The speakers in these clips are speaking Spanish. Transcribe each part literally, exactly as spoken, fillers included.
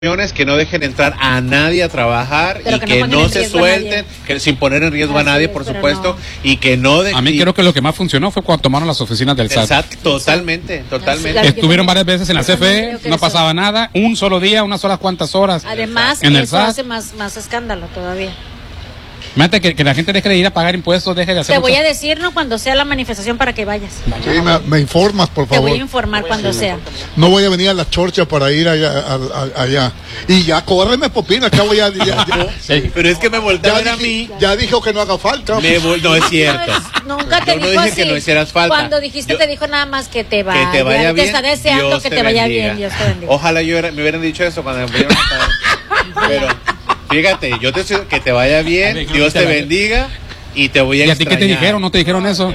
que no dejen entrar a nadie a trabajar pero y que, que no, no se suelten, que sin poner en riesgo Así a nadie, por supuesto, no. y que no... De, a mí y, creo que lo que más funcionó fue cuando tomaron las oficinas del S A T. S A T totalmente, totalmente. Claro, Estuvieron varias veces en la C F E, no pasaba nada, un solo día, unas solas cuantas horas. Además, en el eso S A T hace más, más escándalo todavía. Imagínate que, que la gente deje de ir a pagar impuestos, deje de hacer... Te mucho... voy a decir, ¿no? Cuando sea la manifestación para que vayas. Sí, me, me informas, por favor. Te voy a informar cuando sí. sea. No voy a venir a la chorcha para ir allá. A, a, allá. Y ya, córreme, Popín, acabo ya... ya, ya sí. Pero es que me voltea a ver a mí. Ya dijo que no haga falta. Me vol... No es cierto. No, nunca te Yo no dijo dije así. Que no hicieras falta. Cuando dijiste, yo... te dijo nada más que te vaya. Que te vaya bien. Te está deseando Dios que te, te vaya bendiga. bien. Dios te bendiga. Ojalá yo era, me hubieran dicho eso cuando me vieron a Pero, fíjate, yo te deseo que te vaya bien, Ay, Dios te bendiga. Y te voy a ¿Y a ti qué te dijeron? ¿No te dijeron eso?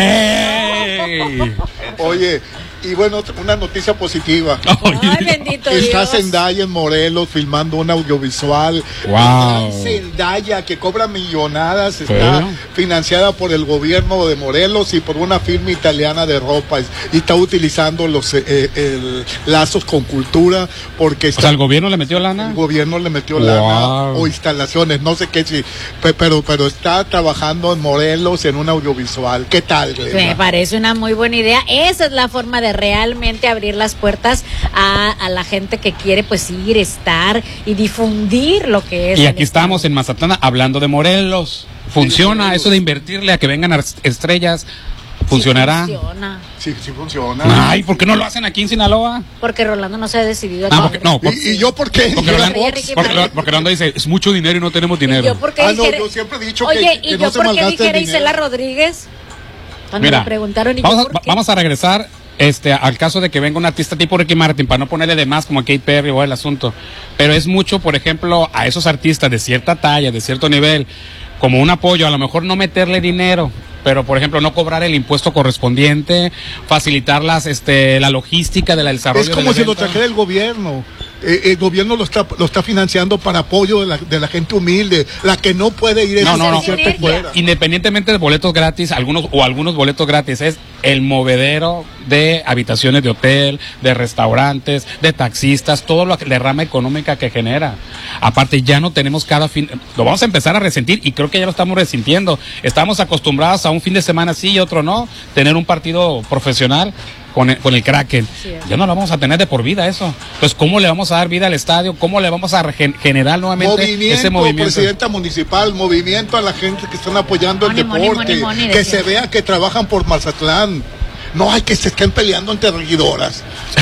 ¡Ey! Oye, y bueno, una noticia positiva. Ay, bendito Está Dios. Zendaya en Morelos filmando un audiovisual. Wow. Zendaya, que cobra millonadas, está ¿Sí? financiada por el gobierno de Morelos y por una firma italiana de ropa. Y está utilizando los eh, el, lazos con cultura porque está, o sea, ¿el gobierno le metió lana? El gobierno le metió wow. lana o instalaciones, no sé qué, sí, pero, pero está trabajando en Morelos en un audiovisual. ¿Qué tal, Glenda? Me parece una muy buena idea. Esa es la forma de realmente abrir las puertas a, a la gente que quiere pues ir, estar y difundir lo que es. Y aquí estamos en Mazatlán hablando de Morelos. ¿Funciona eso de invertirle a que vengan estrellas? ¿Funcionará? Sí funciona. Sí, sí funciona. Ay, ¿por qué no lo hacen aquí en Sinaloa? Porque Rolando no se ha decidido. Ah, porque, no, porque, ¿Y, ¿Y yo por qué? Porque, Rolando, porque, porque Rolando dice, es mucho dinero y no tenemos dinero. ¿Y yo porque ah, no, dijera, yo siempre he dicho oye, que, que ¿y no yo se por qué malgaste dijera el Isela dinero? Rodríguez? Cuando Mira, me preguntaron, ¿y vamos, yo por qué? vamos a regresar este, al caso de que venga un artista tipo Ricky Martin, para no ponerle de más como Katy Perry o el asunto. Pero es mucho, por ejemplo, a esos artistas de cierta talla, de cierto nivel, como un apoyo, a lo mejor no meterle dinero, pero por ejemplo no cobrar el impuesto correspondiente, facilitar las, este, la logística de la desarrollo. Es como si lo trajera el gobierno. Eh, el gobierno lo está lo está financiando para apoyo de la, de la gente humilde, la que no puede ir no, no, no. fuera. Independientemente de boletos gratis, algunos o algunos boletos gratis, es el movedero de habitaciones de hotel, de restaurantes, de taxistas, todo lo que la rama económica que genera. Aparte ya no tenemos cada fin, lo vamos a empezar a resentir y creo que ya lo estamos resintiendo. Estamos acostumbrados a un fin de semana sí y otro no, tener un partido profesional con el, con el Kraken. Sí, ya no lo vamos a tener de por vida eso. Entonces, ¿cómo le vamos a dar vida al estadio? ¿Cómo le vamos a generar nuevamente movimiento, ese movimiento? Presidenta municipal, movimiento a la gente que están apoyando money, el deporte, money, money, money, que se vea que trabajan por Mazatlán. No hay que se estén peleando entre regidoras.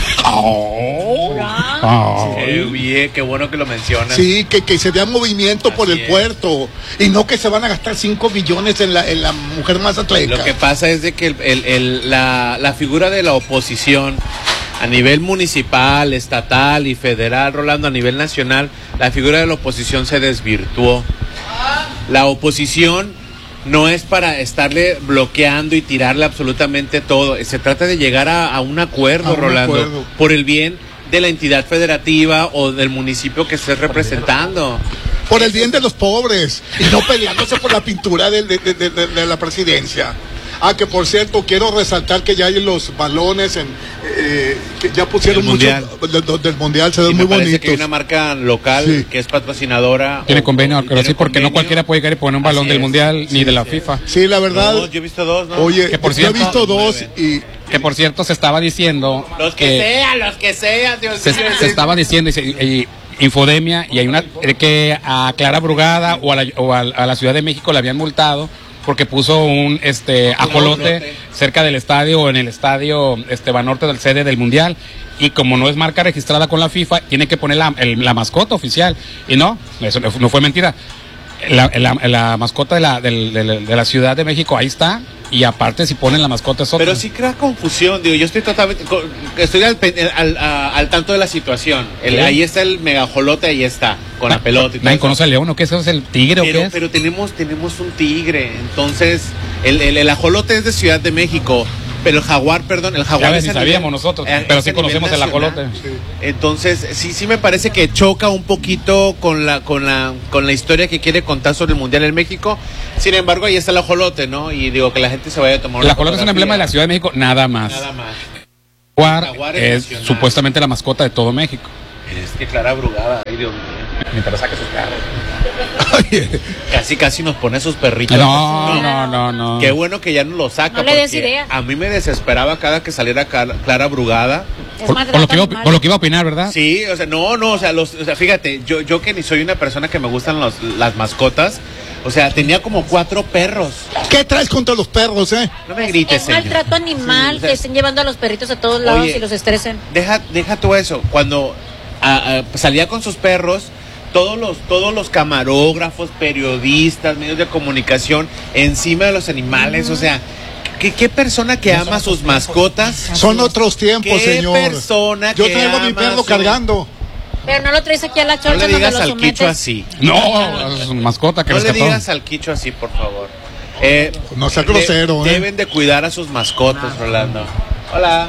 Oh, oh. Qué bien, qué bueno que lo mencionas. Sí, que, que se vea movimiento Así por el es. puerto y no que se van a gastar cinco billones en la, en la mujer mazatleca. Lo que pasa es de que el, el, el, la, la figura de la oposición a nivel municipal, estatal y federal, Rolando, a nivel nacional, la figura de la oposición se desvirtuó. La oposición no es para estarle bloqueando y tirarle absolutamente todo. Se trata de llegar a, a un acuerdo, a un Rolando, acuerdo. por el bien de la entidad federativa o del municipio que estés representando. Por el bien de los pobres y no peleándose por la pintura de, de, de, de, de la presidencia. Ah, que por cierto, quiero resaltar que ya hay los balones en, eh, que ya pusieron mucho del, del mundial, se ven muy bonitos. Que hay una marca local sí. que es patrocinadora. Tiene o, convenio, pero sí, porque convenio. no cualquiera puede llegar y poner un balón Así del es. mundial sí, ni de la sí. FIFA. Sí, la verdad. No, yo he visto dos, ¿no? Oye, que por yo cierto, he visto dos y que por cierto se estaba diciendo los que, que sean, los que sean, Dios se, Dios se estaba diciendo y, y Infodemia y hay una que a Clara Brugada o a la, o a, a la Ciudad de México la habían multado porque puso un este ajolote cerca del estadio o en el estadio este Banorte del sede del Mundial y como no es marca registrada con la FIFA tiene que poner la, el, la mascota oficial y no, eso no fue mentira. La, la, la mascota de la, de, de, de la Ciudad de México ahí está y aparte si ponen la mascota es otra. Pero sí crea confusión, digo, yo estoy totalmente estoy al, al, al, al tanto de la situación. El, ¿Sí? Ahí está el megajolote, ahí está con la, la pelota y todo. ¿Nadie conoce al león o qué es eso? ¿Es el tigre pero, o qué es? Pero tenemos tenemos un tigre, entonces el, el, el ajolote es de Ciudad de México. Pero el jaguar, perdón, el jaguar ya es ni sabíamos nivel, nosotros, eh, pero sí conocemos el ajolote. Sí. Entonces, sí, sí me parece que choca un poquito con la, con la, con la historia que quiere contar sobre el Mundial en México. Sin embargo, ahí está el ajolote, ¿no? Y digo que la gente se vaya a tomar. El ajolote es un emblema de la Ciudad de México, nada más. Nada más. El jaguar, el jaguar es, es supuestamente la mascota de todo México. Es que Clara Brugada, ay Dios mío. Mientras saque sus perros. Oye, Casi, casi nos pone sus perritos. No, no, no, no. Qué bueno que ya no lo saca. No le des porque idea. A mí me desesperaba cada que saliera Car- Clara Brugada. Es Por, más por lo que iba, animal. por lo que iba a opinar, ¿verdad? Sí, o sea, no, no, o sea, los, o sea fíjate, yo, yo que ni soy una persona que me gustan los, las mascotas, o sea, tenía como cuatro perros. ¿qué traes contra los perros, eh? No me grites, Es señor. maltrato animal, Sí, o sea, que estén llevando a los perritos a todos lados Oye, y los estresen. Deja, deja tú eso. Cuando a- a- salía con sus perros, todos los, todos los camarógrafos, periodistas, medios de comunicación, encima de los animales, o sea, ¿qué, qué persona que ama a sus mascotas? Son otros tiempos, ¿Qué señor. persona Yo que traigo a mi ama perro su- cargando. Pero no lo traes aquí a la No chorcha le donde digas lo al sometes. quicho así. No, es una mascota que No le rescató. digas al quicho así, por favor. Eh, No sea de- grosero, ¿eh? Deben de cuidar a sus mascotas, Rolando. Hola.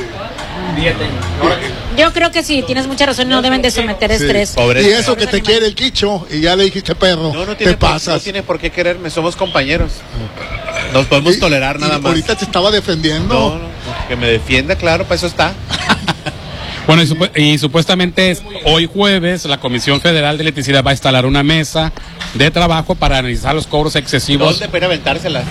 Yo creo que sí, tienes mucha razón, no deben de someter Sí. estrés. Pobre Y eso perro. que te quiere el quicho, y ya le dijiste perro, No, no tiene, te por, pasas. no tiene por qué quererme, somos compañeros. Nos podemos Y- tolerar y nada más. ahorita te estaba defendiendo. No, no, que me defienda, claro, para eso está. Bueno, y, supu- y supuestamente es- hoy jueves la Comisión Federal de Electricidad va a instalar una mesa de trabajo para analizar los cobros excesivos. ¿Dónde para aventárselas?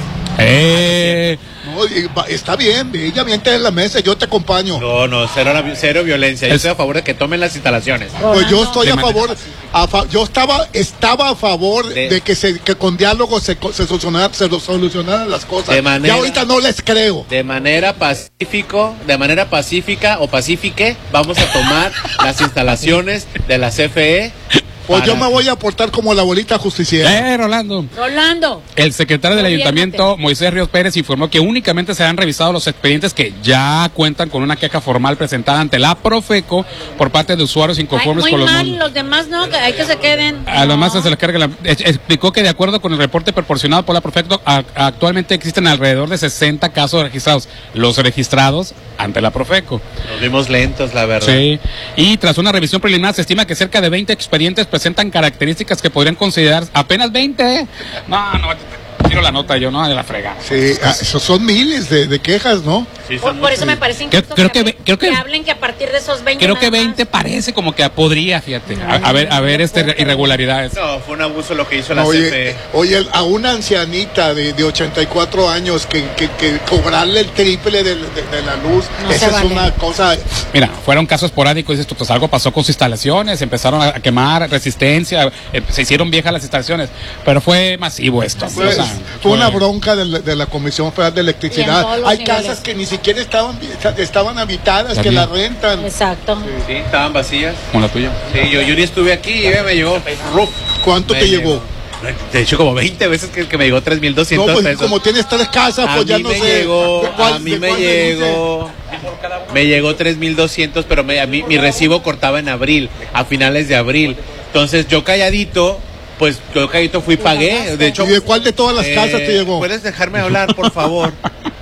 Eh, No, y va- está bien, ella miente en la mesa, yo te acompaño. No, no, cero, cero violencia. Yo Es- estoy a favor de que tomen las instalaciones. Pues yo estoy De a manera- favor, a fa- yo estaba, estaba a favor De- de, que se, que con diálogo se, co- se solucionaran, se lo- solucionaran las cosas. De manera- Ya ahorita no les creo. De manera pacífico, de manera pacífica o pacífique, vamos a tomar las instalaciones de la C F E. Pues yo para- me voy a portar como la bolita justiciera. eh, Rolando. Rolando. El secretario del Gobiérnate. ayuntamiento, Moisés Ríos Pérez, informó que únicamente se han revisado los expedientes que ya cuentan con una queja formal presentada ante la Profeco por parte de usuarios Ay, inconformes muy con los mal, mon- los demás no, que hay que se queden. A lo No. más se les carga la... ex- Explicó que de acuerdo con el reporte proporcionado por la Profeco, a- actualmente existen alrededor de sesenta casos registrados. Los registrados ante la Profeco. Nos vimos lentos, la verdad. Sí. Y tras una revisión preliminar se estima que cerca de veinte expedientes presentan características que podrían considerar apenas veinte. No, no, tiro la nota yo, no, de la frega. Sí, ah, esos son miles de, de quejas, ¿no? Sí, Por, son por eso muchos. me parece Creo- injusto creo que, que ve- creo que- hablen que a partir de esos veinte Creo que nada más. veinte parece como que podría, fíjate. A, a ver, a ver este irregularidades. No, fue un abuso lo que hizo la Oye, C F E. oye, a una ancianita de, de ochenta y cuatro años que, que, que cobrarle el triple de, de- de la luz, No esa se es vale. una cosa. Mira, fueron casos esporádicos, dices tú, pues algo pasó con sus instalaciones, empezaron a, a quemar resistencia, eh, se hicieron viejas las instalaciones, pero fue masivo esto. Fue, o sea, fue una fue- bronca de la, de la Comisión Federal de Y en Electricidad. todos los Hay niveles. casas que ni siquiera estaban, estaban habitadas, Ya que vi. las rentan. Exacto. Sí, estaban vacías. Como la tuya. Sí, yo, yo ni estuve aquí y me llegó. Ruf. ¿Cuánto Me te llegó? De hecho, como veinte veces que, que me llegó tres mil No, doscientos pues pesos. como tienes tres casas, A pues ya mí no me sé. llegó, de cuál- a mí de me cuál deduce. llegó, me llegó tres mil doscientos, pero me, a mí, mi recibo cortaba en abril, a finales de abril. Entonces yo calladito, pues yo calladito fui y pagué. De hecho, ¿Y de cuál de todas las eh, casas te llegó? ¿Puedes dejarme hablar, por favor?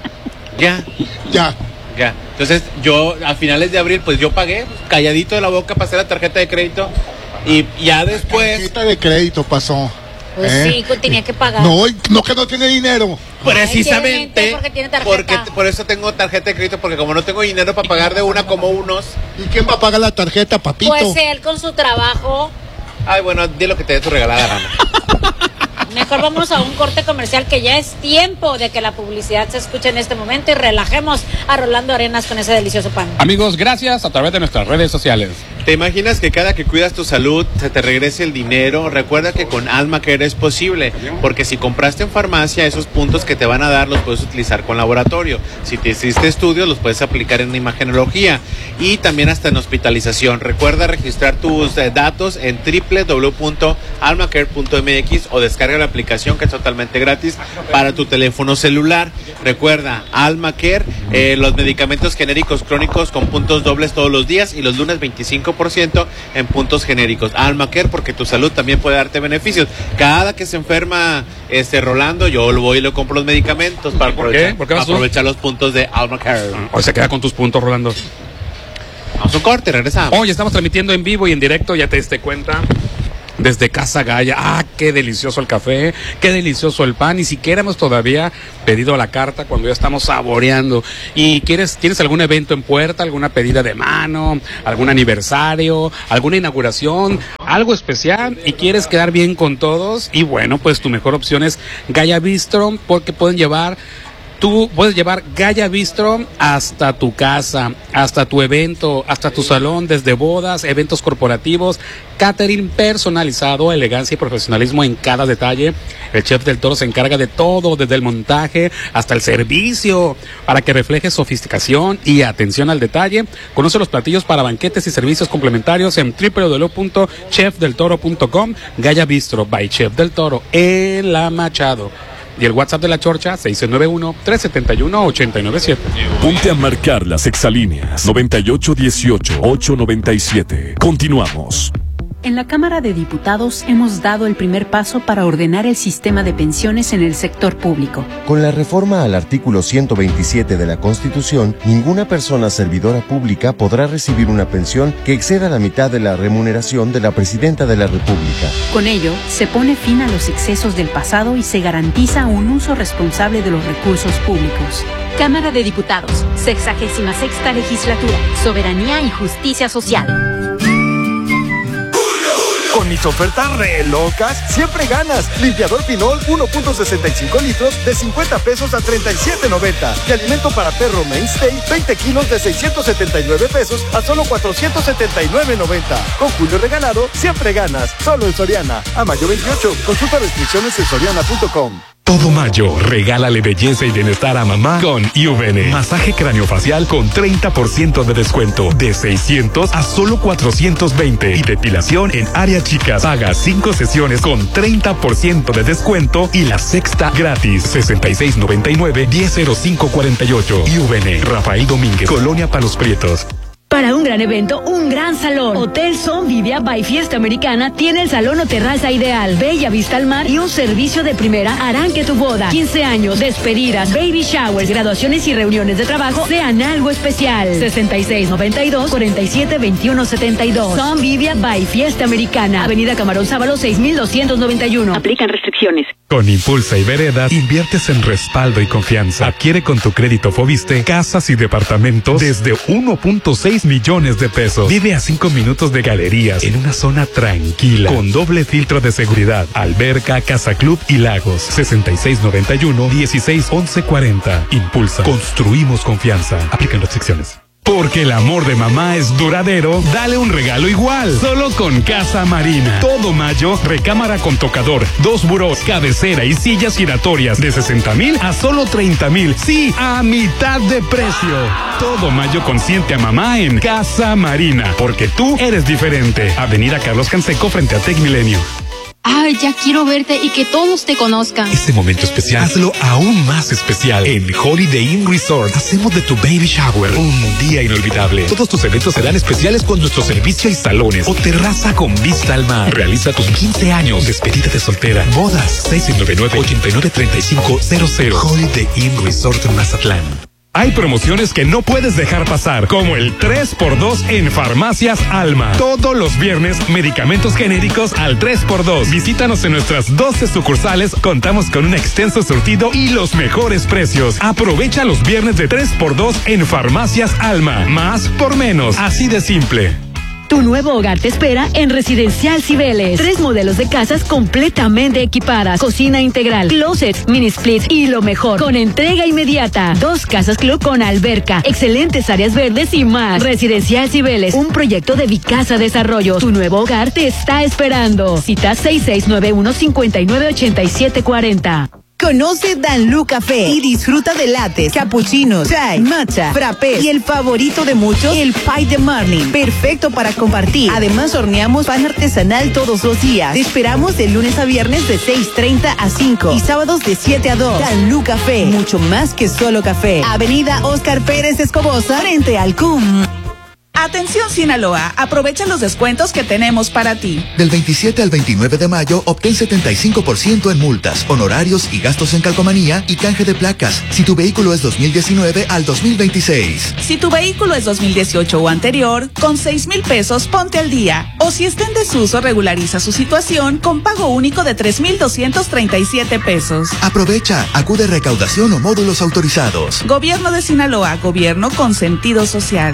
Ya, Ya. ya. Entonces yo a finales de abril, pues yo pagué, calladito de la boca, pasé la tarjeta de crédito y ya después... Tarjeta de crédito pasó. Pues ¿eh? sí, pues tenía que pagar. No, no que no tiene dinero. Precisamente tiene mente porque tiene tarjeta. porque- por eso tengo tarjeta de crédito, porque como no tengo dinero para pagar de una como unos. ¿Y quién va a pagar la tarjeta, papito? Pues él con su trabajo. Ay, bueno, di lo que te dé tu regalada gana. Mejor vamos a un corte comercial, que ya es tiempo de que la publicidad se escuche en este momento y relajemos a Rolando Arenas con ese delicioso pan. Amigos, gracias a través de nuestras redes sociales. ¿Te imaginas que cada que cuidas tu salud se te regrese el dinero? Recuerda que con Almacare es posible, porque si compraste en farmacia, esos puntos que te van a dar los puedes utilizar con laboratorio. Si te hiciste estudios, los puedes aplicar en imagenología y también hasta en hospitalización. Recuerda registrar tus eh, datos en doble u doble u doble u punto almacare punto m x o descarga la aplicación, que es totalmente gratis para tu teléfono celular. Recuerda, Almacare, eh, los medicamentos genéricos crónicos con puntos dobles todos los días y los lunes veinticinco por ciento en puntos genéricos. Almacare, porque tu salud también puede darte beneficios. Cada que se enferma este Rolando, yo lo voy y le compro los medicamentos para ¿Por qué? aprovechar, ¿Por qué vas tú? aprovechar los puntos de Almacare. Hoy se queda con tus puntos, Rolando. Vamos a un corte, regresamos. Hoy estamos transmitiendo en vivo y en directo, ya te diste cuenta. desde Casa Gaya. Ah, qué delicioso el café, qué delicioso el pan. Ni siquiera hemos todavía pedido la carta cuando ya estamos saboreando. ¿Y quieres, tienes algún evento en puerta, alguna pedida de mano, algún aniversario, alguna inauguración, algo especial y quieres quedar bien con todos? Y bueno, pues tu mejor opción es Gaya Bistro, porque pueden llevar Tú puedes llevar Gaya Bistro hasta tu casa, hasta tu evento, hasta tu salón, desde bodas, eventos corporativos, catering personalizado, elegancia y profesionalismo en cada detalle. El Chef del Toro se encarga de todo, desde el montaje hasta el servicio, para que refleje sofisticación y atención al detalle. Conoce los platillos para banquetes y servicios complementarios en doble u doble u doble u punto chef del toro punto com. Gaya Bistro by Chef del Toro en La Machado. Y el WhatsApp de La Chorcha, seis nueve uno, tres siete uno, ocho nueve siete. Ponte a marcar las exalíneas noventa y ocho dieciocho, ocho noventa y siete. Continuamos. En la Cámara de Diputados hemos dado el primer paso para ordenar el sistema de pensiones en el sector público. Con la reforma al artículo ciento veintisiete de la Constitución, ninguna persona servidora pública podrá recibir una pensión que exceda la mitad de la remuneración de la Presidenta de la República. Con ello, se pone fin a los excesos del pasado y se garantiza un uso responsable de los recursos públicos. Cámara de Diputados, sexagésima sexta legislatura, soberanía y justicia social. Con mis ofertas re locas, siempre ganas. Limpiador Pinol uno punto sesenta y cinco litros de cincuenta pesos a treinta y siete noventa. Y alimento para perro Mainstay, veinte kilos de seiscientos setenta y nueve pesos a solo cuatrocientos setenta y nueve noventa. Con Julio regalado, siempre ganas. Solo en Soriana. A mayo veintiocho. Consulta restricciones en soriana punto com. Todo mayo, regálale belleza y bienestar a mamá con I V N. Masaje craniofacial con treinta por ciento de descuento. De seiscientos a solo cuatrocientos veinte. Y depilación en área chicas. Paga cinco sesiones con treinta por ciento de descuento y la sexta gratis. sesenta y seis noventa y nueve, diez cero cinco cuarenta y ocho. I V N. Rafael Domínguez, Colonia Palos Prietos. Para un gran evento, un gran salón. Hotel Son Vivia by Fiesta Americana tiene el salón o terraza ideal, bella vista al mar y un servicio de primera harán que tu boda, quince años, despedidas, baby showers, graduaciones y reuniones de trabajo sean algo especial. sesenta y seis noventa y dos, cuarenta y siete veintiuno setenta y dos. Son Vivia by Fiesta Americana. Avenida Camarón Sábalo seis mil doscientos noventa y uno. Aplican restricciones. Con Impulsa y Veredas inviertes en respaldo y confianza. Adquiere con tu crédito Fobiste casas y departamentos desde uno punto seis millones de pesos. Vive a cinco minutos de galerías en una zona tranquila con doble filtro de seguridad, alberca, casa club y lagos. sesenta y seis noventa y uno, dieciséis once cuarenta. Impulsa. Construimos confianza. Aplican restricciones. Porque el amor de mamá es duradero, dale un regalo igual, solo con Casa Marina. Todo mayo, recámara con tocador, dos burós, cabecera y sillas giratorias de sesenta mil a solo treinta mil. Sí, a mitad de precio. Todo mayo consiente a mamá en Casa Marina, porque tú eres diferente. Avenida Carlos Canseco frente a Tec Milenio. Ay, ya quiero verte y que todos te conozcan. Este momento especial, hazlo aún más especial. En Holiday Inn Resort, hacemos de tu baby shower un día inolvidable. Todos tus eventos serán especiales con nuestro servicio y salones o terraza con vista al mar. Realiza tus quince años, despedida de soltera, bodas, seis nueve nueve, ocho nueve tres cinco cero cero. Holiday Inn Resort en Mazatlán. Hay promociones que no puedes dejar pasar, como el tres por dos en Farmacias Alma. Todos los viernes, medicamentos genéricos al tres por dos. Visítanos en nuestras doce sucursales. Contamos con un extenso surtido y los mejores precios. Aprovecha los viernes de tres por dos en Farmacias Alma. Más por menos. Así de simple. Tu nuevo hogar te espera en Residencial Cibeles. Tres modelos de casas completamente equipadas. Cocina integral, closets, mini splits y lo mejor, con entrega inmediata. Dos casas club con alberca, excelentes áreas verdes y más. Residencial Cibeles, un proyecto de Vicasa Desarrollo. Tu nuevo hogar te está esperando. Cita seis seis nueve uno, cinco nueve ocho siete cuatro cero. Conoce Danlú Café y disfruta de lattes, cappuccinos, chai, matcha, frappé y el favorito de muchos, el pie de marlin. Perfecto para compartir. Además, horneamos pan artesanal todos los días. Te esperamos de lunes a viernes de seis treinta a cinco y sábados de siete a dos. Danlú Café, mucho más que solo café. Avenida Óscar Pérez Escobosa, frente al C U M. Atención Sinaloa, aprovecha los descuentos que tenemos para ti. Del veintisiete al veintinueve de mayo, obtén setenta y cinco por ciento en multas, honorarios y gastos en calcomanía y canje de placas, si tu vehículo es dos mil diecinueve al dos mil veintiséis. Si tu vehículo es dos mil dieciocho o anterior, con seis mil pesos ponte al día. O si está en desuso, regulariza su situación con pago único de tres mil doscientos treinta y siete pesos. Aprovecha, acude a recaudación o módulos autorizados. Gobierno de Sinaloa, gobierno con sentido social.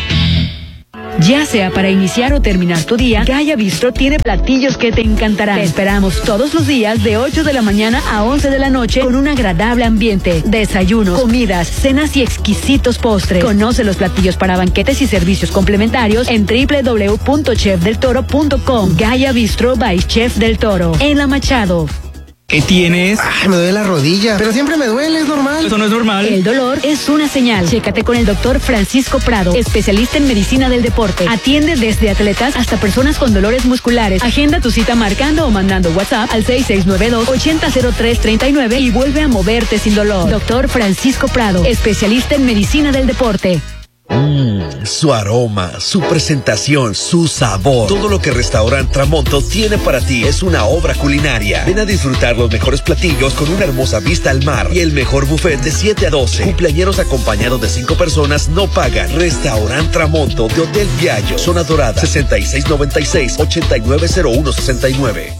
Ya sea para iniciar o terminar tu día, Gaya Bistro tiene platillos que te encantarán. Te esperamos todos los días de ocho de la mañana a once de la noche con un agradable ambiente, desayunos, comidas, cenas y exquisitos postres. Conoce los platillos para banquetes y servicios complementarios en doble u doble u doble u punto chef del toro punto com. Gaya Bistro by Chef del Toro, en La Machado. ¿Qué tienes? Ay, me duele la rodilla, pero siempre me duele, es normal. Eso no es normal. El dolor es una señal. Chécate con el doctor Francisco Prado, especialista en medicina del deporte. Atiende desde atletas hasta personas con dolores musculares. Agenda tu cita marcando o mandando WhatsApp al seis seis nueve dos, ocho cero cero tres tres nueve y vuelve a moverte sin dolor. Doctor Francisco Prado, especialista en medicina del deporte. Mmm, su aroma, su presentación, su sabor. Todo lo que Restaurant Tramonto tiene para ti es una obra culinaria. Ven a disfrutar los mejores platillos con una hermosa vista al mar y el mejor buffet de siete a doce. Cumpleañeros acompañados de cinco personas no pagan. Restaurant Tramonto de Hotel Viallo, Zona Dorada, sesenta y seis noventa y seis, ochenta y nueve cero uno sesenta y nueve.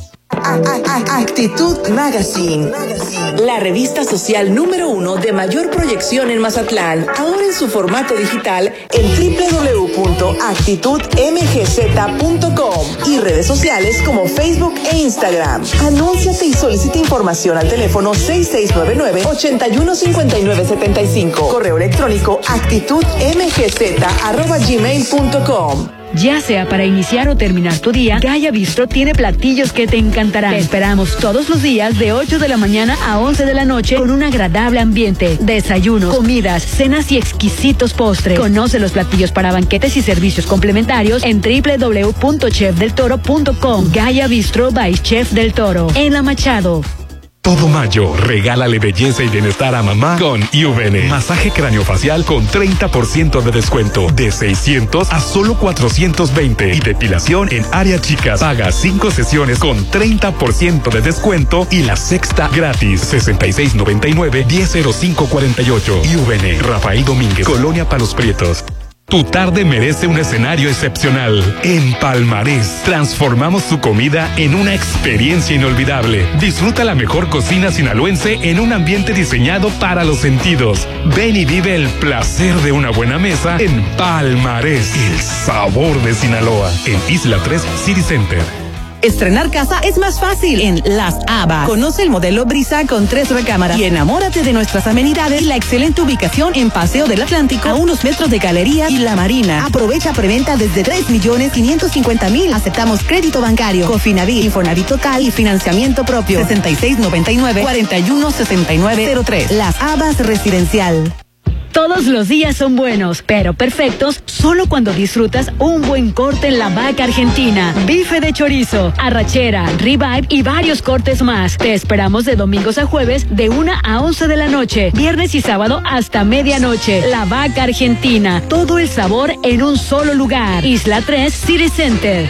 Actitud Magazine, la revista social número uno de mayor proyección en Mazatlán, ahora en su formato digital en doble u doble u doble u punto actitud m g z punto com y redes sociales como Facebook e Instagram. Anúnciate y solicita información al teléfono seis seis nueve nueve, ocho uno cinco nueve siete cinco. Correo electrónico actitud m g z arroba gmail punto com. Ya sea para iniciar o terminar tu día, Gaya Bistro tiene platillos que te encantarán. Te esperamos todos los días de ocho de la mañana a once de la noche con un agradable ambiente, desayunos, comidas, cenas y exquisitos postres. Conoce los platillos para banquetes y servicios complementarios en doble u doble u doble u punto chef del toro punto com. Gaya Bistro by Chef del Toro, en La Machado. Todo mayo, regálale belleza y bienestar a mamá con U V N. Masaje craniofacial con treinta por ciento de descuento. De seiscientos a solo cuatrocientos veinte. Y depilación en área chicas. Paga cinco sesiones con treinta por ciento de descuento y la sexta gratis. sesenta y seis noventa y nueve, diez cero cinco cuarenta y ocho. U V N. Rafael Domínguez, Colonia Palos Prietos. Tu tarde merece un escenario excepcional. En Palmarés, transformamos tu comida en una experiencia inolvidable. Disfruta la mejor cocina sinaloense en un ambiente diseñado para los sentidos. Ven y vive el placer de una buena mesa en Palmarés, el sabor de Sinaloa. En Isla tres City Center. Estrenar casa es más fácil en Las Habas. Conoce el modelo Brisa con tres recámaras y enamórate de nuestras amenidades y la excelente ubicación en Paseo del Atlántico a unos metros de Galerías y La Marina. Aprovecha preventa desde tres millones quinientos cincuenta mil. Aceptamos crédito bancario, Cofinavit, Infonavit Total y financiamiento propio. sesenta y seis noventa y nueve, cuarenta y uno sesenta y nueve cero tres. Las Habas Residencial. Todos los días son buenos, pero perfectos solo cuando disfrutas un buen corte en La Vaca Argentina. Bife de chorizo, arrachera, ribeye y varios cortes más. Te esperamos de domingos a jueves de una a once de la noche, viernes y sábado hasta medianoche. La Vaca Argentina, todo el sabor en un solo lugar. Isla tres City Center.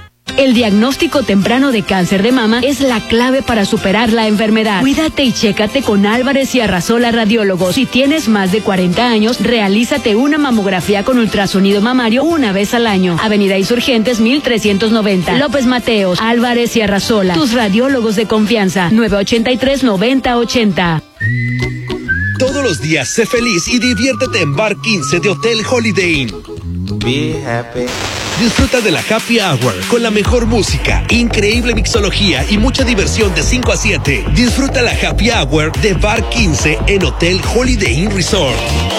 El diagnóstico temprano de cáncer de mama es la clave para superar la enfermedad. Cuídate y chécate con Álvarez y Arrasola Radiólogos. Si tienes más de cuarenta años, realízate una mamografía con ultrasonido mamario una vez al año. Avenida Insurgentes mil trescientos noventa. López Mateos, Álvarez y Arrasola. Tus radiólogos de confianza. nueve ochenta y tres, noventa ochenta. Todos los días sé feliz y diviértete en Bar quince de Hotel Holiday Inn. Be happy. Disfruta de la Happy Hour con la mejor música, increíble mixología y mucha diversión de cinco a siete. Disfruta la Happy Hour de Bar quince en Hotel Holiday Inn Resort.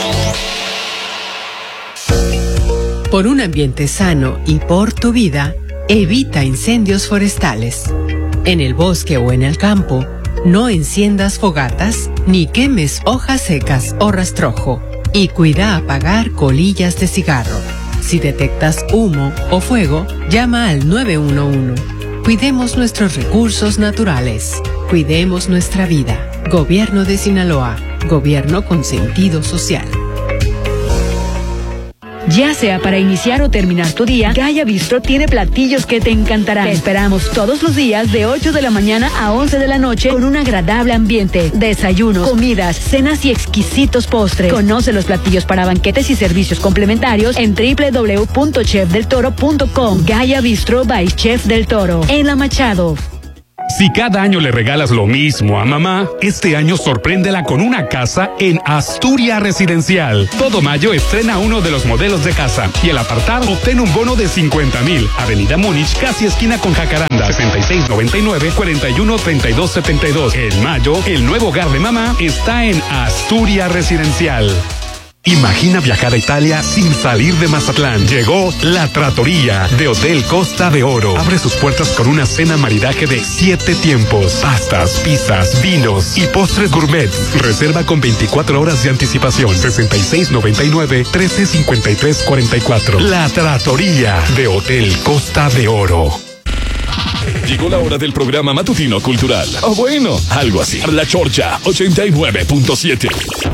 Por un ambiente sano y por tu vida, evita incendios forestales. En el bosque o en el campo, no enciendas fogatas ni quemes hojas secas o rastrojo. Y cuida apagar colillas de cigarro. Si detectas humo o fuego, llama al nueve uno uno. Cuidemos nuestros recursos naturales. Cuidemos nuestra vida. Gobierno de Sinaloa. Gobierno con sentido social. Ya sea para iniciar o terminar tu día, Gaia Bistro tiene platillos que te encantarán. Te esperamos todos los días de ocho de la mañana a once de la noche con un agradable ambiente, desayunos, comidas, cenas y exquisitos postres. Conoce los platillos para banquetes y servicios complementarios en doble u doble u doble u punto chef del toro punto com. Gaia Bistro by Chef del Toro, en La Machado. Si cada año le regalas lo mismo a mamá, este año sorpréndela con una casa en Asturia Residencial. Todo mayo estrena uno de los modelos de casa y al apartar obtén un bono de cincuenta mil. Avenida Múnich, casi esquina con Jacaranda, sesenta y seis noventa y nueve, cuarenta y uno treinta y dos setenta y dos. En mayo, el nuevo hogar de mamá está en Asturia Residencial. Imagina viajar a Italia sin salir de Mazatlán. Llegó La Trattoria de Hotel Costa de Oro. Abre sus puertas con una cena maridaje de siete tiempos, pastas, pizzas, vinos y postres gourmet. Reserva con veinticuatro horas de anticipación. sesenta y seis noventa y nueve, trece cincuenta y tres cuarenta y cuatro. La Trattoria de Hotel Costa de Oro. Llegó la hora del programa matutino cultural. O bueno, algo así. La Chorcha ochenta y nueve punto siete.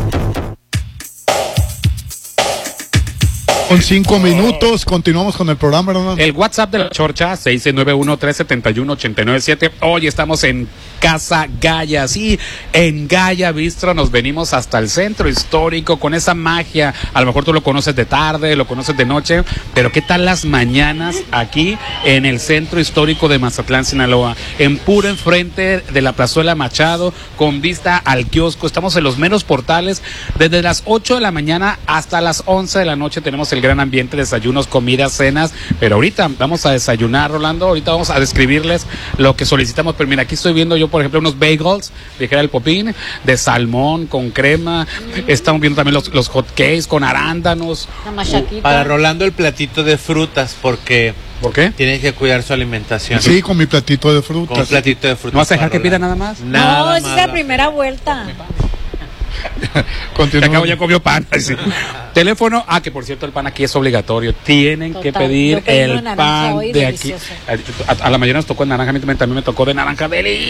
Con cinco minutos, continuamos con el programa, ¿verdad? El WhatsApp de la Chorcha, seis seis nueve uno, tres siete uno, ocho nueve siete. Hoy estamos en Casa Gaia, sí, en Gaia Bistro nos venimos hasta el centro histórico con esa magia. A lo mejor tú lo conoces de tarde, lo conoces de noche, pero ¿qué tal las mañanas aquí en el centro histórico de Mazatlán, Sinaloa? En puro enfrente de la Plazuela Machado, con vista al kiosco. Estamos en los menos portales. Desde las ocho de la mañana hasta las once de la noche tenemos el gran ambiente, desayunos, comidas, cenas. Pero ahorita vamos a desayunar, Rolando. Ahorita vamos a describirles lo que solicitamos. Pero mira, aquí estoy viendo yo, por ejemplo, unos bagels, dijera el Popín, de salmón con crema. Estamos viendo también los, los hot cakes con arándanos. Para Rolando el platito de frutas, porque ¿por qué? Tiene que cuidar su alimentación. Sí, con mi platito de frutas. Con platito de frutas. ¿No vas a dejar que pida nada más? Nada no, esa más. es la primera vuelta. Te acabo, ya comió pan. Sí. Teléfono, ah, que por cierto el pan aquí es obligatorio. Tienen Total, que pedir el pan hoy, de aquí. A, a la mañana nos tocó de naranja, a mí también, también me tocó de naranja,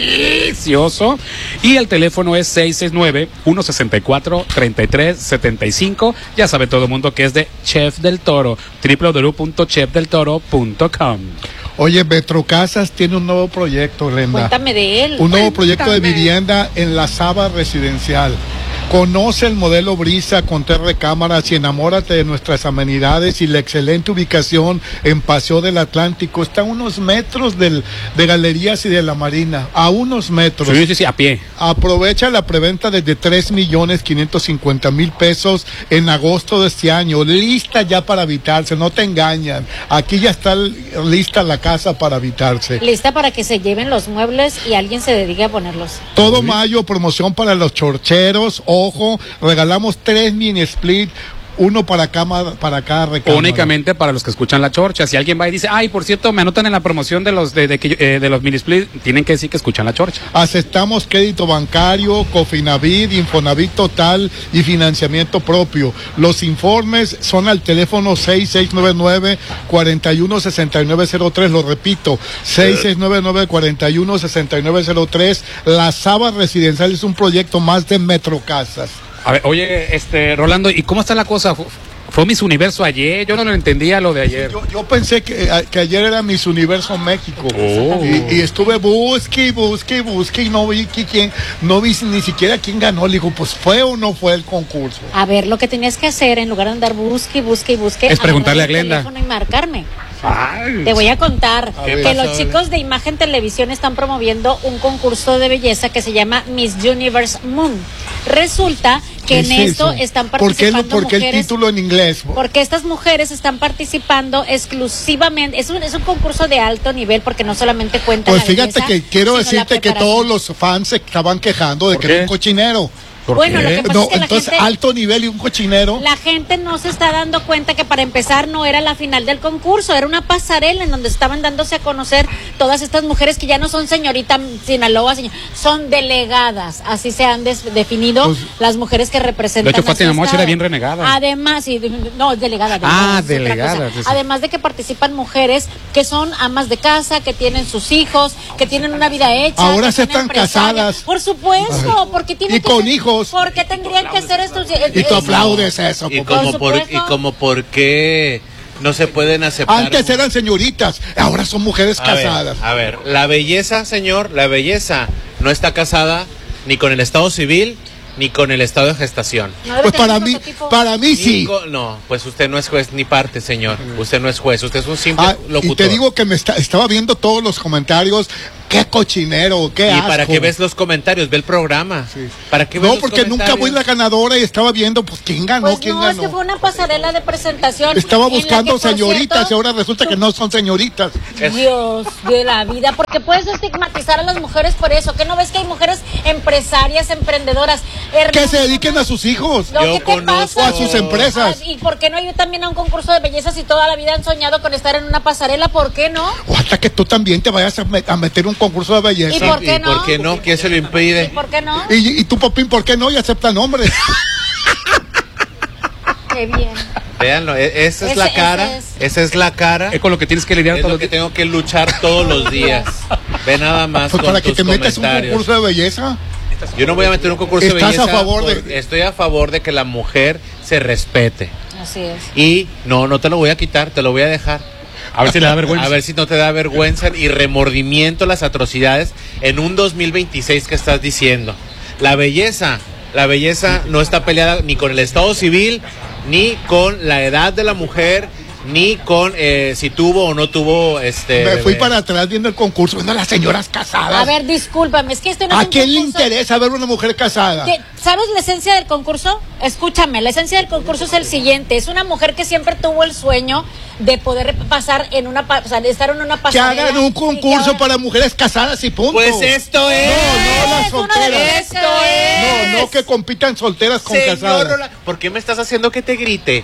delicioso. Y el teléfono es seis seis nueve, uno seis cuatro, tres tres siete cinco. Ya sabe todo el mundo que es de Chef del Toro, doble u doble u doble u punto chef del toro punto com. Oye, Metrocasas tiene un nuevo proyecto, Brenda. Cuéntame de él. Un nuevo proyecto de Cuéntame. vivienda en la Saba Residencial. Conoce el modelo Brisa con tres recámaras y enamórate de nuestras amenidades y la excelente ubicación en Paseo del Atlántico. Está a unos metros del, de Galerías y de la Marina, a unos metros. Sí, sí, sí, a pie. Aprovecha la preventa desde tres millones quinientos cincuenta mil pesos en agosto de este año. Lista ya para habitarse, no te engañan. Aquí ya está lista la casa para habitarse. Lista para que se lleven los muebles y alguien se dedique a ponerlos. Todo mayo, promoción para los chorcheros. Ojo, regalamos tres mini split, uno para cada, para cada recámara. Únicamente para los que escuchan la Chorcha. Si alguien va y dice, ay, por cierto, me anotan en la promoción de los de, de, de, eh, de los mini split, tienen que decir que escuchan la Chorcha. Aceptamos crédito bancario, Cofinavit, Infonavit Total y financiamiento propio. Los informes son al teléfono seis seis nueve nueve, cuatro uno seis nueve cero tres, lo repito, seis seis nueve nueve, cuatro uno seis nueve cero tres. La Saba Residencial es un proyecto más de Metrocasas. A ver, oye, este, Rolando, ¿y cómo está la cosa? ¿Fue Miss Universo ayer? Yo no lo entendía lo de ayer. Yo, yo pensé que, que ayer era Miss Universo México. Oh. Y, y estuve busque, busque, busque y no vi que quién, no vi ni siquiera quién ganó. Le digo, pues fue o no fue el concurso. A ver, lo que tenías que hacer en lugar de andar busque, busque y busque, es preguntarle a agarrar el Glenda teléfono y marcarme. Ay. Te voy a contar A que ver. los chicos de Imagen Televisión están promoviendo un concurso de belleza que se llama Miss Universe Moon. Resulta que en es esto eso? están ¿Por qué, participando por qué el mujeres. título en inglés? Porque estas mujeres están participando exclusivamente, es un, es un concurso de alto nivel porque no solamente cuenta Pues la fíjate belleza, que quiero sino decirte la que preparación. todos los fans se estaban quejando de ¿Por que qué? era un cochinero. ¿Por Bueno, qué? lo que pasa No, es que la entonces gente- alto nivel y un cochinero. La gente no se está dando cuenta que para empezar no era la final del concurso, era una pasarela en donde estaban dándose a conocer todas estas mujeres que ya no son señorita Sinaloa, señor, son delegadas, así se han des- definido Pues, las mujeres que representan. de hecho, a su Fátima Moch estado. era bien renegada. Además, sí, no, es delegada. Ah, es otra delegada, cosa. sí, sí. Además de que participan mujeres que son amas de casa, que tienen sus hijos, que tienen una vida hecha. Ahora que se son están empresarias. casadas. Por supuesto, porque tienen Y que con ser- hijos. hijos. ¿Por qué tendrían que hacer esto? Y tú aplaudes eso. Y como, por, y como por qué no se pueden aceptar. Antes eran señoritas, ahora son mujeres a casadas. Ver, a ver, la belleza, señor, la belleza no está casada ni con el estado civil ni con el estado de gestación. No, pues para mí, para mí sí. Con, no, pues usted no es juez ni parte, señor. Usted no es juez, usted es un simple ah, locutor. Y te digo que me está, estaba viendo todos los comentarios. Qué cochinero, qué asco. ¿Y para qué ves los comentarios? Ve el programa. Sí. ¿Para qué ves no, los porque nunca voy la ganadora y estaba viendo, pues, quién ganó, pues quién no, ganó. Es que fue una pasarela de presentación. Estaba buscando que, señoritas cierto, y ahora resulta tú... que no son señoritas. Dios de la vida, porque puedes estigmatizar a las mujeres por eso. ¿Qué no ves que hay mujeres empresarias, emprendedoras? Hermanas, que se dediquen a sus hijos. No, Yo conozco. O a sus empresas. ¿Y por qué no ir también a un concurso de belleza si toda la vida han soñado con estar en una pasarela? ¿Por qué no? O hasta que tú también te vayas a, met a meter un concurso de belleza. ¿Y por qué no? ¿Y por qué no? ¿Quién se lo impide? ¿Y por qué no? Y, y tú, Popín, ¿por qué no? Y aceptan hombres. Qué bien. Véanlo, esa es ese, la cara, es. esa es la cara. Es con lo que tienes que lidiar. Es lo que tengo que luchar todos los días. Ve nada más pues con para que tus te metas un concurso de belleza. Yo no voy a meter un concurso de belleza. ¿Estás a favor de...? Estoy a favor de que la mujer se respete. Así es. Y no, no te lo voy a quitar, te lo voy a dejar. A ver si le da vergüenza. A ver si no te da vergüenza y remordimiento las atrocidades en un dos mil veintiséis que estás diciendo. La belleza, la belleza no está peleada ni con el estado civil, ni con la edad de la mujer, ni con eh, si tuvo o no tuvo este. Me fui para atrás viendo el concurso, viendo a las señoras casadas. A ver, discúlpame, es que esto no ¿A es un quién concurso? le interesa ver una mujer casada? ¿Qué? ¿Sabes la esencia del concurso? Escúchame, la esencia del concurso es el siguiente: es una mujer que siempre tuvo el sueño de poder pasar en una, o sea, de estar en una pasarela. Que hagan un concurso ahora... para mujeres casadas y punto. Pues esto es. No, no las solteras. Esto es. No, no que compitan solteras con Señor casadas. Rola, ¿por qué me estás haciendo que te grite?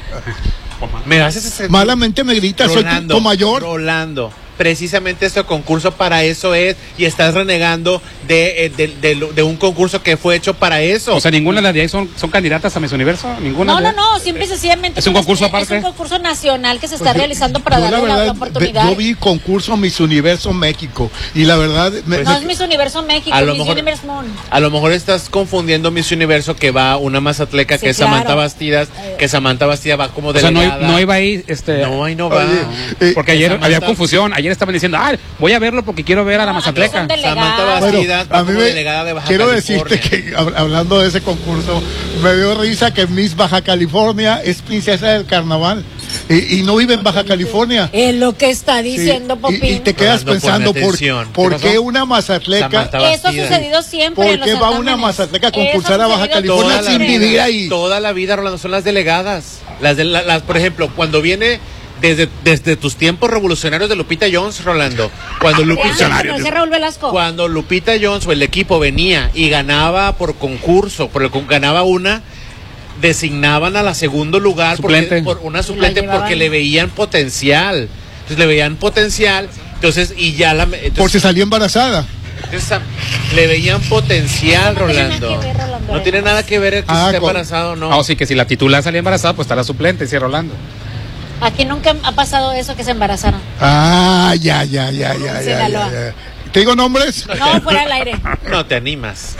Me haces ese... Malamente me gritas, soy tu mayor. Rolando, precisamente este concurso para eso es, y estás renegando de, de, de, de, de un concurso que fue hecho para eso. O sea, ninguna de las de ahí son, son candidatas a Miss Universo, ninguna. No, de... no, no, simple y sencillamente. Es un concurso aparte. Es un concurso nacional que se está pues realizando para yo, darle la, verdad, la, la oportunidad. Yo vi concurso Miss Universo México y la verdad. Me, no me, es Miss Universo México, a lo Miss mejor, Universe Moon. A lo mejor estás confundiendo Miss Universo que va una mazatleca sí, que es claro. Samantha Bastidas, que Samantha Bastidas va como delegada. O sea, no, no iba ahí, este. No, ahí no va. Oye, eh, porque ayer Samantha... había confusión. Ayer estaban diciendo, ah, voy a verlo porque quiero ver a la mazatleca. Samantha Bastidas bueno, va como me, delegada de Baja quiero California. decirte que hablando de ese concurso, me dio risa que Miss Baja California es princesa del carnaval y, y no vive en Baja California. Es lo que está diciendo, sí, Popín. Y, y te quedas Hablando pensando, ¿por, ¿por qué, qué una mazatleca? Eso ha sucedido siempre. ¿Por qué va una mazatleca a concursar a Baja California sin vivir ahí? Toda la vida, Rolando, son las delegadas. Las, de, la, las por ejemplo, cuando viene... Desde, desde tus tiempos revolucionarios de Lupita Jones, Rolando, cuando Lupita, cuando Lupita Jones o el equipo venía y ganaba por concurso, por el, ganaba una, designaban a la segundo lugar porque, por una suplente porque le veían potencial. Entonces le veían potencial, entonces y ya la entonces, por si salía embarazada. Entonces, le veían potencial, no Rolando. Tiene ver, Rolando. No tiene nada que ver el que ah, esté con... embarazado, no. Ah, sí, que si la titular salía embarazada, pues estará suplente, sí, Rolando. Aquí nunca ha pasado eso que se embarazaron. Ah, ya, ya, ya, ya, ya, ya, ya. ¿Te digo nombres? No, fuera del aire. No te animas.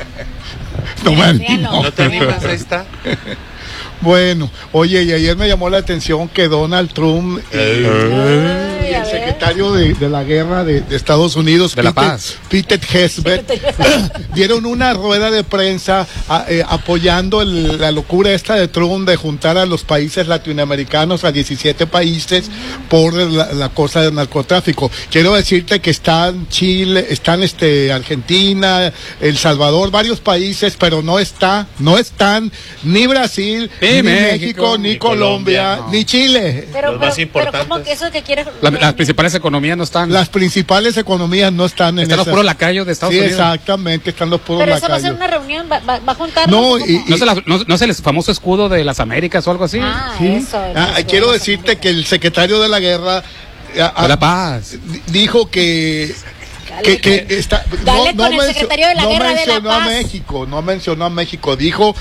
No me animo. No te animas, ahí está. Bueno, oye, y ayer me llamó la atención que Donald Trump eh, eh, y el secretario de, de la guerra de, de Estados Unidos, de Peter, la Paz, Peter Hesbeth, dieron una rueda de prensa a, eh, apoyando el, la locura esta de Trump de juntar a los países latinoamericanos, a diecisiete países, por la, la cosa del narcotráfico. Quiero decirte que están Chile, están este Argentina, El Salvador, varios países, pero no está, no están ni Brasil, ni México, México, ni, ni Colombia, Colombia no. ni Chile. Pero, pero, pero ¿cómo que eso que quiere? La, las principales economías no están. Las principales economías no están en Están los puros lacayos de Estados sí, Unidos. Exactamente, están los puros pero lacayos. Pero eso va a ser una reunión, va, va, va a juntar. No, y, ¿No, se la, no, ¿No es el famoso escudo de las Américas o algo así? Ah, ¿sí? eso. Ah, quiero decirte que el secretario de la guerra a, a, la Paz dijo que que, que está Dale no, con no el secretario de la no guerra mencionó de la Paz. a México, no mencionó a México, dijo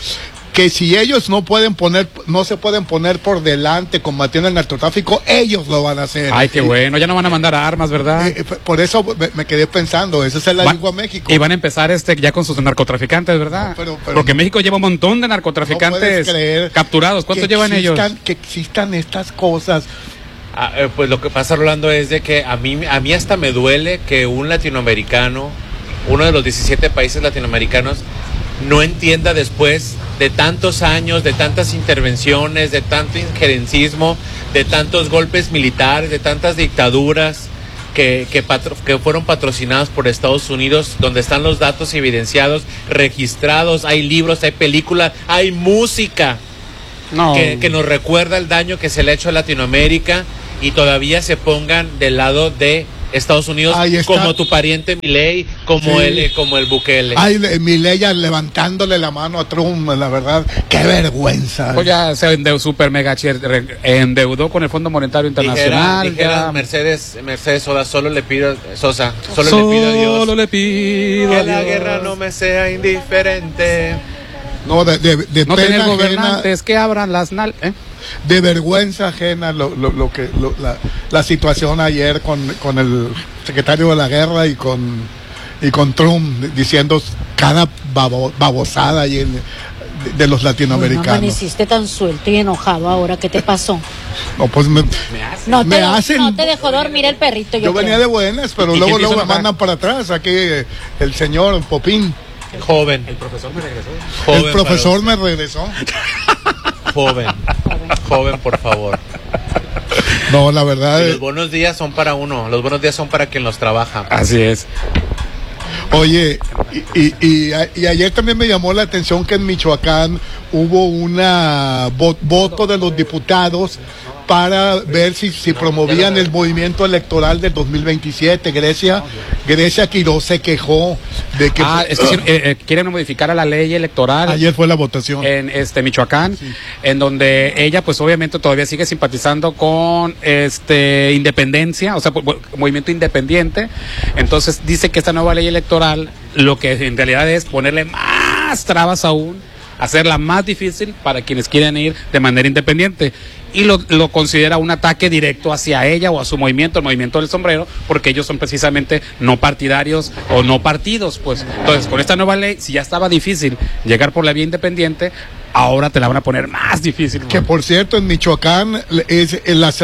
que si ellos no pueden poner, no se pueden poner por delante combatiendo el narcotráfico, ellos lo van a hacer. Ay, qué bueno, ya no van a mandar armas, ¿verdad? Eh, por eso me, me quedé pensando, esa es la Va, lengua a México. Y van a empezar este ya con sus narcotraficantes, ¿verdad? No, pero, pero Porque no, México lleva un montón de narcotraficantes no capturados. ¿Cuántos llevan existan, ellos? Que existan estas cosas. Ah, eh, pues lo que pasa, Rolando, es de que a mí, a mí hasta me duele que un latinoamericano, uno de los diecisiete países latinoamericanos, no entienda después de tantos años, de tantas intervenciones, de tanto injerencismo, de tantos golpes militares, de tantas dictaduras que, que, patro, que fueron patrocinadas por Estados Unidos, donde están los datos evidenciados, registrados, hay libros, hay películas, hay música no. que, que nos recuerda el daño que se le ha hecho a Latinoamérica, y todavía se pongan del lado de Estados Unidos, como tu pariente Milei, como sí. el como el Bukele. Ay, Milei ya levantándole la mano a Trump, la verdad, qué vergüenza. Pues ya se endeudó, super mega endeudó con el Fondo Monetario Internacional. Dijera, dijera ya. Mercedes, Mercedes Sosa, solo le pido, Sosa, solo, solo le pido a Dios. Solo le pido que a la Dios. guerra no me sea indiferente. No, de, de, de no pena tener ajena, gobernantes que abran las nal, ¿eh? De vergüenza ajena lo, lo, lo que lo, la, la situación ayer con, con el secretario de la guerra y con y con Trump diciendo cada babo, babosada y en, de, de los latinoamericanos. No amaneciste tan suelto y enojado ahora, ¿qué te pasó? No, pues me, me, no, me te, hacen, no te dejó dormir el perrito. Yo, yo venía creo. de buenas, pero luego luego me mandan para atrás. Aquí el señor Popín. Joven. El profesor me regresó. Joven el profesor me regresó. Joven. Joven, por favor. No, la verdad. Y los buenos días son para uno. Los buenos días son para quien los trabaja. Así es. Oye, y, y, y, y ayer también me llamó la atención que en Michoacán hubo una vo, voto de los diputados para ver si, si promovían el movimiento electoral del dos mil veintisiete. Grecia, Grecia Quiroz se quejó de que... Ah, es que eh, eh, quieren modificar a la ley electoral. Ayer fue la votación. En este Michoacán, sí. En donde ella pues obviamente todavía sigue simpatizando con este Independencia, o sea, movimiento independiente. Entonces dice que esta nueva ley electoral lo que en realidad es ponerle más trabas aún, hacerla más difícil para quienes quieren ir de manera independiente. Y lo, lo considera un ataque directo hacia ella o a su movimiento, el movimiento del sombrero, porque ellos son precisamente no partidarios o no partidos, pues. Entonces, con esta nueva ley, si ya estaba difícil llegar por la vía independiente, ahora te la van a poner más difícil. Que, por cierto, en Michoacán es en la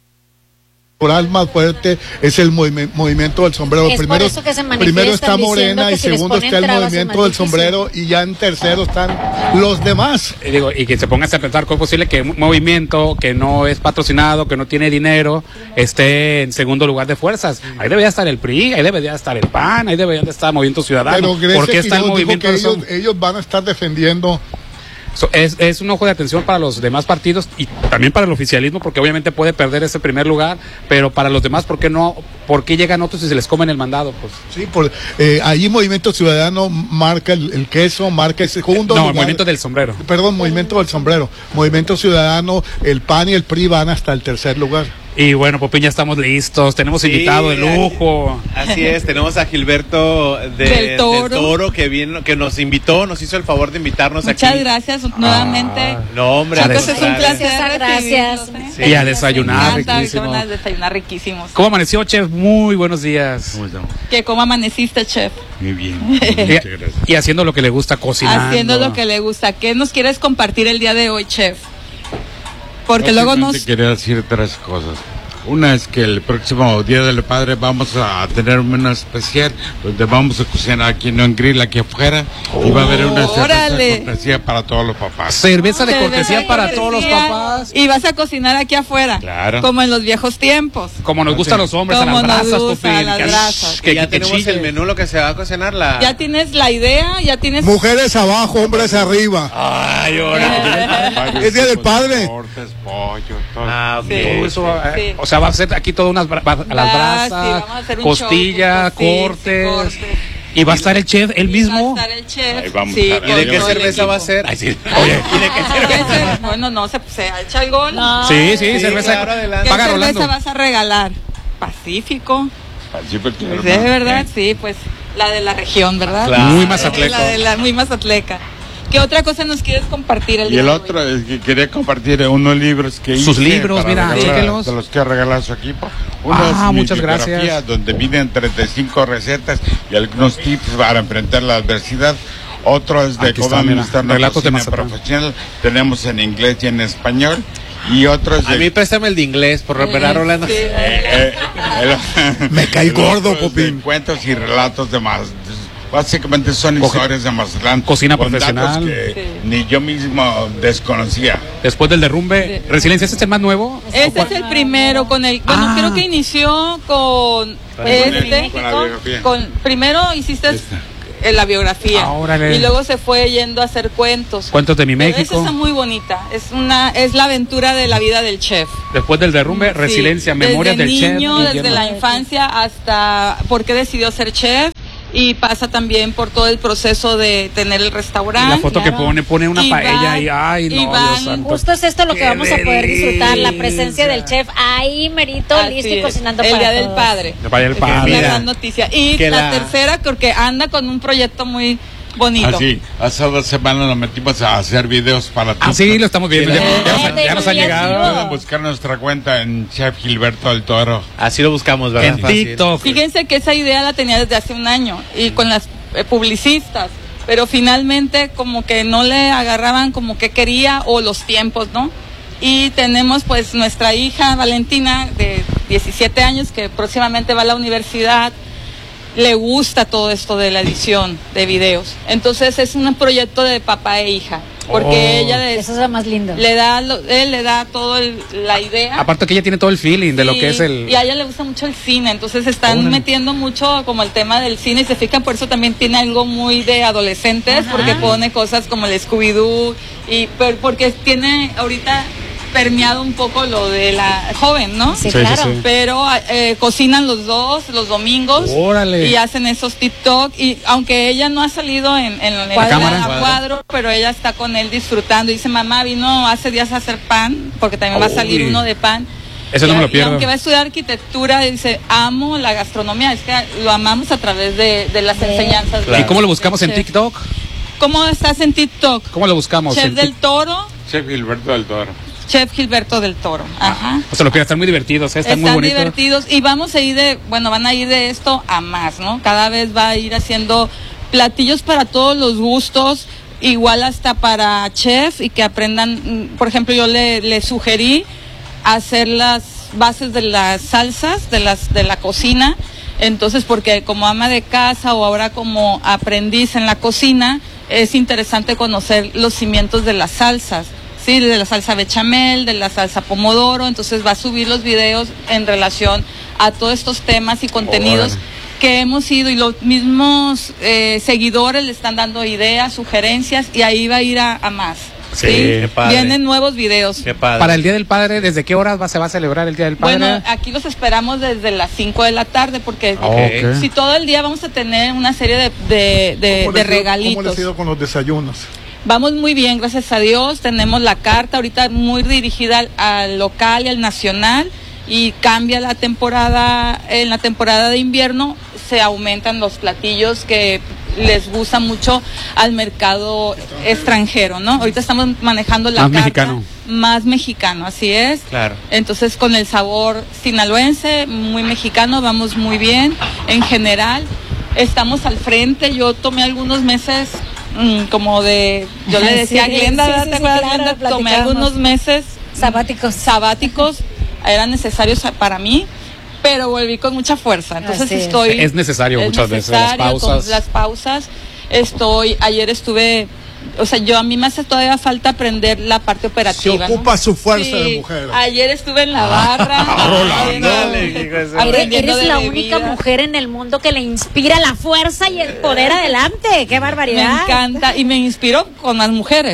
más fuerte es el movi movimiento del sombrero. Es primero, primero está Morena y si segundo está el movimiento del sombrero y ya en tercero están los demás. Y, digo, y que se pongan a pensar cómo es posible que un movimiento que no es patrocinado, que no tiene dinero, esté en segundo lugar de fuerzas. Ahí debería estar el P R I, ahí debería estar el P A N, ahí debería estar el Movimiento Ciudadano. Pero ¿por qué está el movimiento que ellos, ellos van a estar defendiendo? So, es, es un ojo de atención para los demás partidos y también para el oficialismo, porque obviamente puede perder ese primer lugar, pero para los demás, ¿por qué no? ¿Por qué llegan otros y se les comen el mandado? Pues sí, por, eh, ahí Movimiento Ciudadano marca el, el queso, marca el segundo no, lugar. el Movimiento del Sombrero. Perdón, Movimiento del Sombrero. Movimiento Ciudadano, el P A N y el P R I van hasta el tercer lugar. Y bueno, Popín, ya estamos listos, tenemos sí, invitado de lujo. Así es, tenemos a Gilberto de, del, Toro. del Toro que vino, que nos invitó, nos hizo el favor de invitarnos Muchas aquí. Muchas gracias nuevamente. Ah, no, hombre, chicos, es un placer. Gracias. ¿eh? Sí. Y a desayunar riquísimo. A desayunar riquísimos. ¿Cómo amaneció, chef? Muy buenos días. Muy bien. ¿Qué, ¿Cómo amaneciste, chef? Muy bien. Muchas gracias. Y haciendo lo que le gusta, cocinando. Haciendo lo que le gusta. ¿Qué nos quieres compartir el día de hoy, chef? Porque luego nos... quería decir tres cosas. Una es que el próximo Día del Padre vamos a tener un menú especial donde vamos a cocinar aquí en un grill aquí afuera oh, y va a haber una cerveza de cortesía para todos los papás. Cerveza de cortesía cerveza para cortesía, todos los papás. Y vas a cocinar aquí afuera. Claro. Como en los viejos tiempos. Como nos gustan los hombres, Como a las brasas, gusta, a las brasas. Que ya tenemos chile. El menú, lo que se va a cocinar. La... Ya tienes la idea, ya tienes... Mujeres abajo, hombres arriba. Ay, ahora. Es Día del Padre. Cortes, pollo, todo. Ah, ok. Sí, eso, sí. O sea, va a ser aquí todo unas bra a las brasas, sí, costilla, show, cortes, sí, sí, cortes. Y va a estar el chef, él mismo. Va a estar el chef. Ahí vamos sí, a ¿Y de qué cerveza va a ser? Ay, sí. Oye, ¿y de qué cerveza? Bueno, no, se, se echa el gol. No. Sí, sí, sí, cerveza. ¿Qué Paga cerveza Rolando. Vas a regalar? Pacífico. Pacífico. Pues de verdad, sí, pues la de la región, ¿verdad? Claro. Muy mazatleca. La de la muy mazatleca. ¿Qué otra cosa nos quieres compartir el Y día el de otro es que quería compartir unos libros que Sus hice libros, para mira, regalar, chéquelos. de los que ha regalado su equipo. Uno Ah, es mi muchas biografía, gracias. donde vienen treinta y cinco recetas y algunos tips para enfrentar la adversidad. Otro es de Aquí está, cómo mira, administrar una relatos de cocina Mazatlán. profesional. Tenemos en inglés y en español. Y otro es de... A mí préstame el de inglés, por reparar Rolando. Eh, eh, el- Me cae el gordo, otro es de Popín. cuentos y relatos de más. Básicamente son Co- historias de Mazatlán. cocina con datos profesional. que Sí. ni yo mismo desconocía. Después del derrumbe, Resiliencia, ¿este es el más nuevo? Ese es el primero con el, bueno, Ah. creo que inició con Con este, el- con la biografía. con- primero hiciste eh, la biografía Ah, órale. y luego se fue yendo a hacer cuentos. Cuentos de mi Pero México. esa está muy bonita, es una, es la aventura de la vida del chef. Después del derrumbe, Sí, Resiliencia, Memorias desde del Chef. niño, y desde Guillermo. la infancia hasta por qué decidió ser chef y pasa también por todo el proceso de tener el Y restaurante. la foto que pone, pone una Y paella van- y ay, y no, van- Dios santo. Justo es esto lo que ¡Qué vamos a poder disfrutar, la presencia delicia! del chef ahí, merito, Así listo y es, cocinando el para Día del todos. Padre. El Día del Es Padre. una Mira, gran noticia. Y que la, la- tercera, porque anda con un proyecto muy bonito. Así, hace dos semanas nos metimos a hacer videos para Ah, sí, lo estamos viendo. Ya, ya nos, Ah, ya nos han ya llegado. Pueden buscar nuestra cuenta en Chef Gilberto del Toro. Así lo buscamos, ¿verdad? En Fácil. TikTok. Fíjense que esa idea la tenía desde hace un año y con las eh, publicistas, pero finalmente como que no le agarraban como que quería o los tiempos, ¿no? Y tenemos pues nuestra hija Valentina de diecisiete años que próximamente va a la universidad. Le gusta todo esto de la edición de videos. Entonces es un proyecto de papá e hija, porque Oh. ella le, Eso es lo más lindo. le da lo- él le da todo el- la idea. Aparte que ella tiene todo el feeling de lo Sí, que es el... Y a ella le gusta mucho el cine, entonces están Órale. metiendo mucho como el tema del cine y se fijan, por eso también tiene algo muy de adolescentes, porque pone cosas como el Scooby-Doo, y per- porque tiene ahorita permeado un poco lo de la joven, ¿no? Sí, Sí, claro. sí, sí. Pero eh, cocinan los dos los domingos. Órale. Y hacen esos TikTok, y aunque ella no ha salido en, en, en ¿La cámara? a cuadro, pero ella está con él disfrutando. Dice, mamá, vino hace días a hacer pan, porque también va a salir Uy. uno de pan. Eso no Y- me lo y pierdo. aunque va a estudiar arquitectura, dice, amo la gastronomía, es que lo amamos a través de, de las enseñanzas. ¿Y cómo lo buscamos en Chef. TikTok? ¿Cómo estás en TikTok? ¿Cómo lo buscamos? Chef En del Tik- Toro, Chef Gilberto del Toro. Chef Gilberto del Toro. Ajá. O sea, lo que están muy divertidos, ¿eh? están, muy Están bonitos. divertidos y vamos a ir de, bueno, van a ir de esto a más, ¿no? Cada vez va a ir haciendo platillos para todos los gustos, igual hasta para chef y que aprendan, mm, por ejemplo, yo le, le sugerí hacer las bases de las salsas, de las de la cocina, entonces porque como ama de casa o ahora como aprendiz en la cocina, es interesante conocer los cimientos de las salsas. Sí, de la salsa bechamel, de la salsa pomodoro, entonces va a subir los videos en relación a todos estos temas y contenidos Órale. que hemos ido y los mismos eh, seguidores le están dando ideas, sugerencias y ahí va a ir a, a más. Sí, qué padre. Vienen nuevos videos. Qué padre. Para el Día del Padre, ¿desde qué hora va, se va a celebrar el Día del Padre? Bueno, aquí los esperamos desde las cinco de la tarde porque Ok. si todo el día vamos a tener una serie de, de, de, ¿Cómo de les ha ido- regalitos. ¿Cómo les ha ido con los desayunos? Vamos muy bien, gracias a Dios. Tenemos la carta ahorita muy dirigida al, al local y al nacional y cambia la temporada, en la temporada de invierno se aumentan los platillos que les gusta mucho al mercado extranjero, ¿no? Ahorita estamos manejando la Más carta mexicano. más mexicano, así es. Claro. Entonces con el sabor sinaloense, muy mexicano, vamos muy bien en general. Estamos al frente, yo tomé algunos meses mm, como de, yo le decía Sí, a Glenda, sí, ¿verdad? sí, ¿Te sí, acuerdas, claro, Glenda? Tomé platicábamos. algunos meses mm, Sabáticos. sabáticos, eran necesarios para mí, pero volví con mucha fuerza. Entonces Así es. estoy... Es necesario muchas veces las necesario, con pausas. las pausas. Estoy, ayer estuve, o sea, yo a mí me hace todavía falta aprender la parte Se operativa. ¿no? ocupa su fuerza Sí, de mujer. ayer estuve en la barra. Rolando. Eres, aprendiendo eres de la bebidas. única mujer en el mundo que le inspira la fuerza y el poder adelante. ¡Qué Me barbaridad! encanta y me inspiro con las mujeres.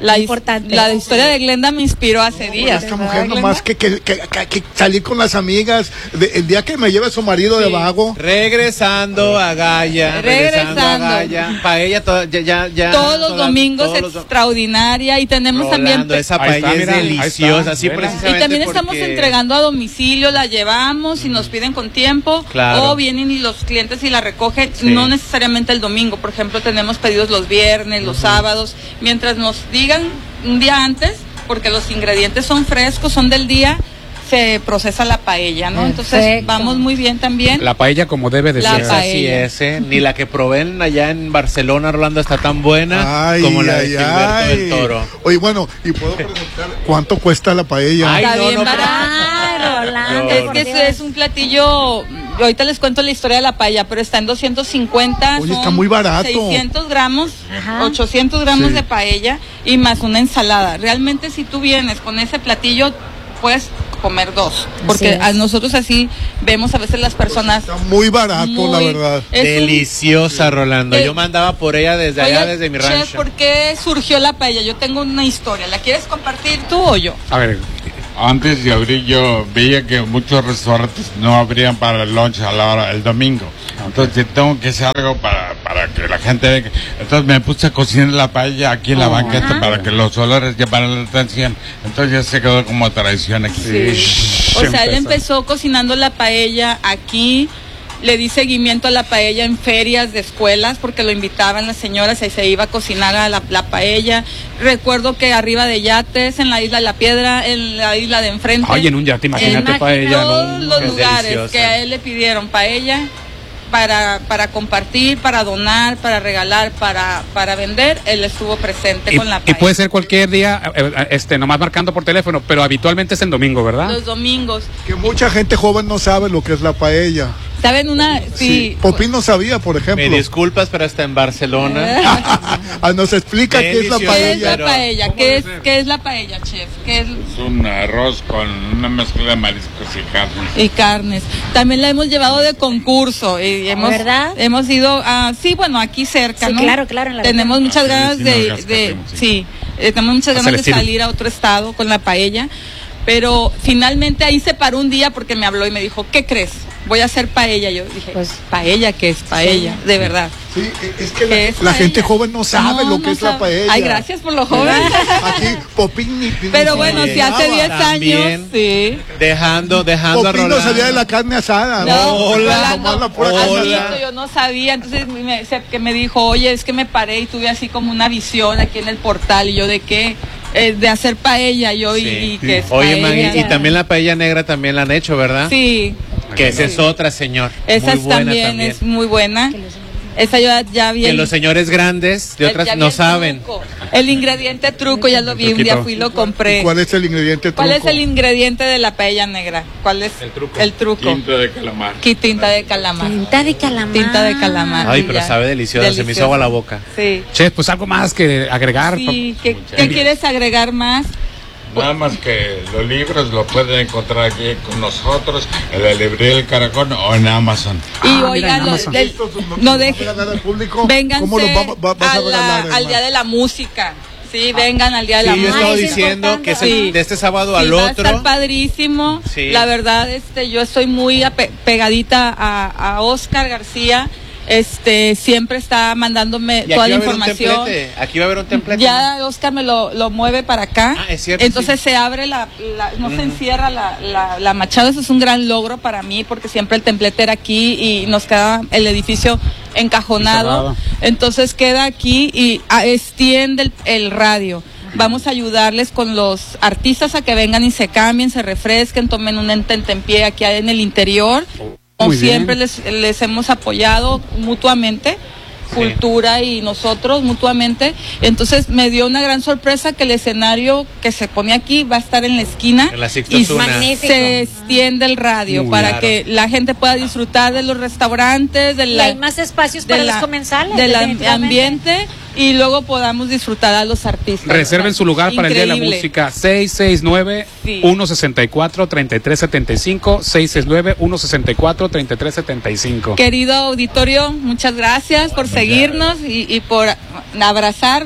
La, la historia de Glenda me inspiró hace días. Esta mujer nomás que, que, que, que, que salir con las amigas de, el día que me lleve su marido sí. de vago. Regresando a Gaya. Regresando, regresando a Gaya. Paella to, ya, ya, ya, todos los toda, domingos todos extraordinaria. Y tenemos Rolando, también. Esa paella está, es mira, deliciosa. Así precisamente y también porque... estamos entregando a domicilio, la llevamos y nos piden con tiempo. Claro. O vienen y los clientes y la recogen. Sí. No necesariamente el domingo. Por ejemplo, tenemos pedidos los viernes, los uh-huh. sábados. Mientras nos digan un día antes, porque los ingredientes son frescos, son del día, se procesa la paella, ¿no? Entonces Perfecto. Vamos muy bien también. La paella como debe de la ser. Así es, ¿eh? Ni la que probé allá en Barcelona, Rolando, está tan buena ay, como la de Gilberto ay. del Toro. Oye, bueno, y puedo preguntar, ¿cuánto cuesta la paella? Ay, está no, bien no, barato, Rolando. Es que es, es un platillo... Ahorita les cuento la historia de la paella, pero está en doscientos cincuenta. Oye, está muy barato. seiscientos gramos, Ajá. ochocientos gramos sí. de paella y más una ensalada. Realmente si tú vienes con ese platillo, puedes comer dos. Porque a nosotros así vemos a veces las personas. Está muy barato, muy, la verdad. Deliciosa, un, Rolando. Eh, Yo mandaba por ella desde oye, allá, desde mi rancho. Chef, ¿por qué surgió la paella? Yo tengo una historia. ¿La quieres compartir tú o yo? A ver. Antes de abrir yo veía que muchos restaurantes no abrían para el lunch a la hora el domingo. Entonces tengo que hacer algo para, para que la gente venga. Entonces me puse a cocinar la paella aquí en la oh, banqueta ajá. para que los olores llamaran la atención. Entonces ya se quedó como tradición aquí. Sí. Sí. O sea, él empezó cocinando la paella aquí. Le di seguimiento a la paella en ferias de escuelas porque lo invitaban las señoras y se iba a cocinar a la, la paella. Recuerdo que arriba de yates, en la isla de la Piedra, en la isla de enfrente. Ay, en un yate, imagínate paella. Todos ¿no? los es lugares deliciosa. Que a él le pidieron paella para, para compartir, para donar, para regalar, para, para vender, él estuvo presente y, con la paella. Y puede ser cualquier día, este, nomás marcando por teléfono, pero habitualmente es el domingo, ¿verdad? Los domingos. Que mucha gente joven no sabe lo que es la paella. ¿Saben una? Sí. sí. Popín no sabía, por ejemplo. Me disculpas, pero está en Barcelona. ah, nos explica qué es la paella. ¿Qué es la paella? ¿Qué es, ¿Qué es la paella, chef? ¿Qué es? Es un arroz con una mezcla de mariscos y carnes. Y carnes. También la hemos llevado de concurso. Y hemos, ¿verdad? Hemos ido a, sí, bueno, aquí cerca, sí, ¿no? claro, claro. En la tenemos verdad. muchas ganas sí, de, sí, de, sí, sí eh, tenemos muchas ganas de estilo. salir a otro estado con la paella. Pero finalmente ahí se paró un día porque me habló y me dijo, ¿qué crees? Voy a hacer paella. Yo dije, pues, ¿paella qué es? Paella, sí. de verdad. Sí, es que la, es la gente joven no sabe no, lo que no es sabe. la paella. Ay, gracias por lo joven. Aquí, Popín ni, ni Pero bueno, si hace diez años, sí. Dejando, dejando Popín a Rolando. no sabía de la carne asada. No, no hola, no, la pura hola. Yo no sabía, entonces me, que me dijo, oye, es que me paré y tuve así como una visión aquí en el portal. Y yo, ¿de qué? Eh, de hacer paella yo sí. y, y que es Oye, paella. Maggie, y también la paella negra también la han hecho, ¿verdad? Sí. Que esa es otra, señor. Esa es también, también es muy buena. Esa ya, ya bien. Que los señores grandes de otras no saben. Truco. El ingrediente truco ya lo vi, un día fui y lo compré. ¿Y cuál es el ingrediente truco? ¿Cuál es el ingrediente de la paella negra? ¿Cuál es? El truco. El truco. Tinta de calamar. ¿Qué tinta de calamar? Tinta de calamar. Tinta de calamar. Ay, pero ya. sabe deliciosa, deliciosa, se me hizo agua la boca. Sí. Chef, pues algo más que agregar. Sí, ¿qué, ¿qué quieres agregar más? Nada más que los libros lo pueden encontrar aquí con nosotros en la librería del Caracol o en Amazon. Y ah, oigan, no, no dejen, vénganse va, va, a la, al Día de la Música. Sí, vengan al Día de sí, la Música. Yo estaba diciendo que sí. de este sábado al sí, otro. Va a estar padrísimo. Sí. La verdad, este, yo estoy muy pegadita a, a Oscar García. Este siempre está mandándome toda la información. Aquí va a haber un templete. Ya ¿no? Oscar me lo, lo mueve para acá. Ah, es cierto. Entonces sí. se abre la, la no mm. se encierra la, la, la Machado. Eso es un gran logro para mí porque siempre el templete era aquí y nos queda el edificio encajonado. Entonces queda aquí y a, extiende el, el radio. Vamos a ayudarles con los artistas a que vengan y se cambien, se refresquen, tomen un tentempié aquí en el interior. Como siempre les, les hemos apoyado mutuamente, sí. Cultura y nosotros mutuamente. Entonces me dio una gran sorpresa que el escenario que se pone aquí va a estar en la esquina en la y se extiende el radio. Muy para claro. que la gente pueda disfrutar de los restaurantes, de la, y hay más espacios para la, los comensales, del ambiente. Y luego podamos disfrutar a los artistas. Reserven su lugar para Increíble. el Día de la Música. seis seis nueve, uno seis cuatro, tres tres siete cinco. seis seis nueve, uno seis cuatro, tres tres siete cinco. Querido auditorio, muchas gracias por seguirnos y, y por abrazarnos.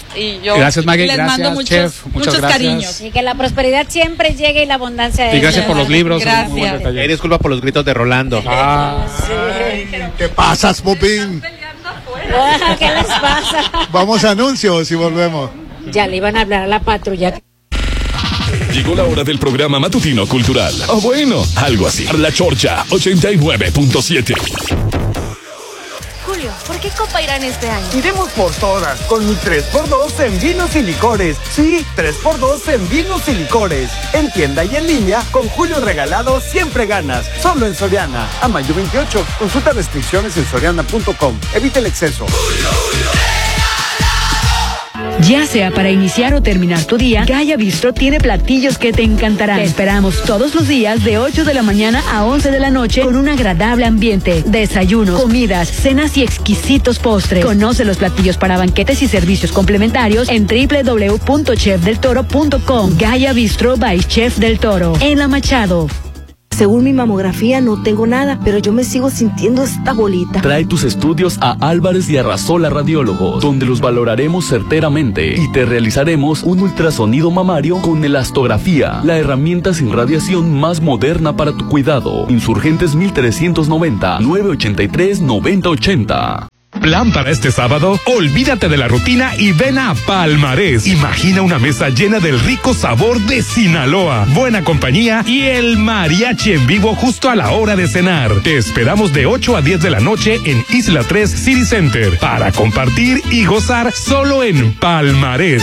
Y yo gracias, Maggie, les gracias, mando muchos, chef, muchas muchos gracias. cariños. Y que la prosperidad siempre llegue y la abundancia. Y gracias por los libros. Gracias. Muy buen detalle. Eh, disculpa por los gritos de Rolando. Ah. ¿Qué pasas, Popín? ¿Qué les pasa? Vamos a anuncios y volvemos. Ya le iban a hablar a la patrulla. Llegó la hora del programa matutino cultural. O bueno, algo así. La Chorcha ochenta y nueve punto siete. Julio, ¿por qué Copa Irán este año? Iremos por todas, con mi tres por dos en vinos y licores. Sí, tres por dos en vinos y licores. En tienda y en línea, con Julio regalado siempre ganas. Solo en Soriana. A mayo veintiocho. Consulta restricciones en soriana punto com. Evita el exceso. Ya sea para iniciar o terminar tu día, Gaya Bistro tiene platillos que te encantarán. Te esperamos todos los días de ocho de la mañana a once de la noche con un agradable ambiente, desayunos, comidas, cenas y exquisitos postres. Conoce los platillos para banquetes y servicios complementarios en doble u doble u doble u punto chef del toro punto com. Gaya Bistro by Chef del Toro, en La Machado. Según mi mamografía no tengo nada, pero yo me sigo sintiendo esta bolita. Trae tus estudios a Álvarez y Arrasola Radiólogos, donde los valoraremos certeramente y te realizaremos un ultrasonido mamario con elastografía, la herramienta sin radiación más moderna para tu cuidado. Insurgentes mil trescientos noventa, nueve ochenta y tres, noventa ochenta. Plan para este sábado, olvídate de la rutina y ven a Palmarés. Imagina una mesa llena del rico sabor de Sinaloa, buena compañía y el mariachi en vivo justo a la hora de cenar. Te esperamos de ocho a diez de la noche en Isla tres City Center para compartir y gozar solo en Palmarés.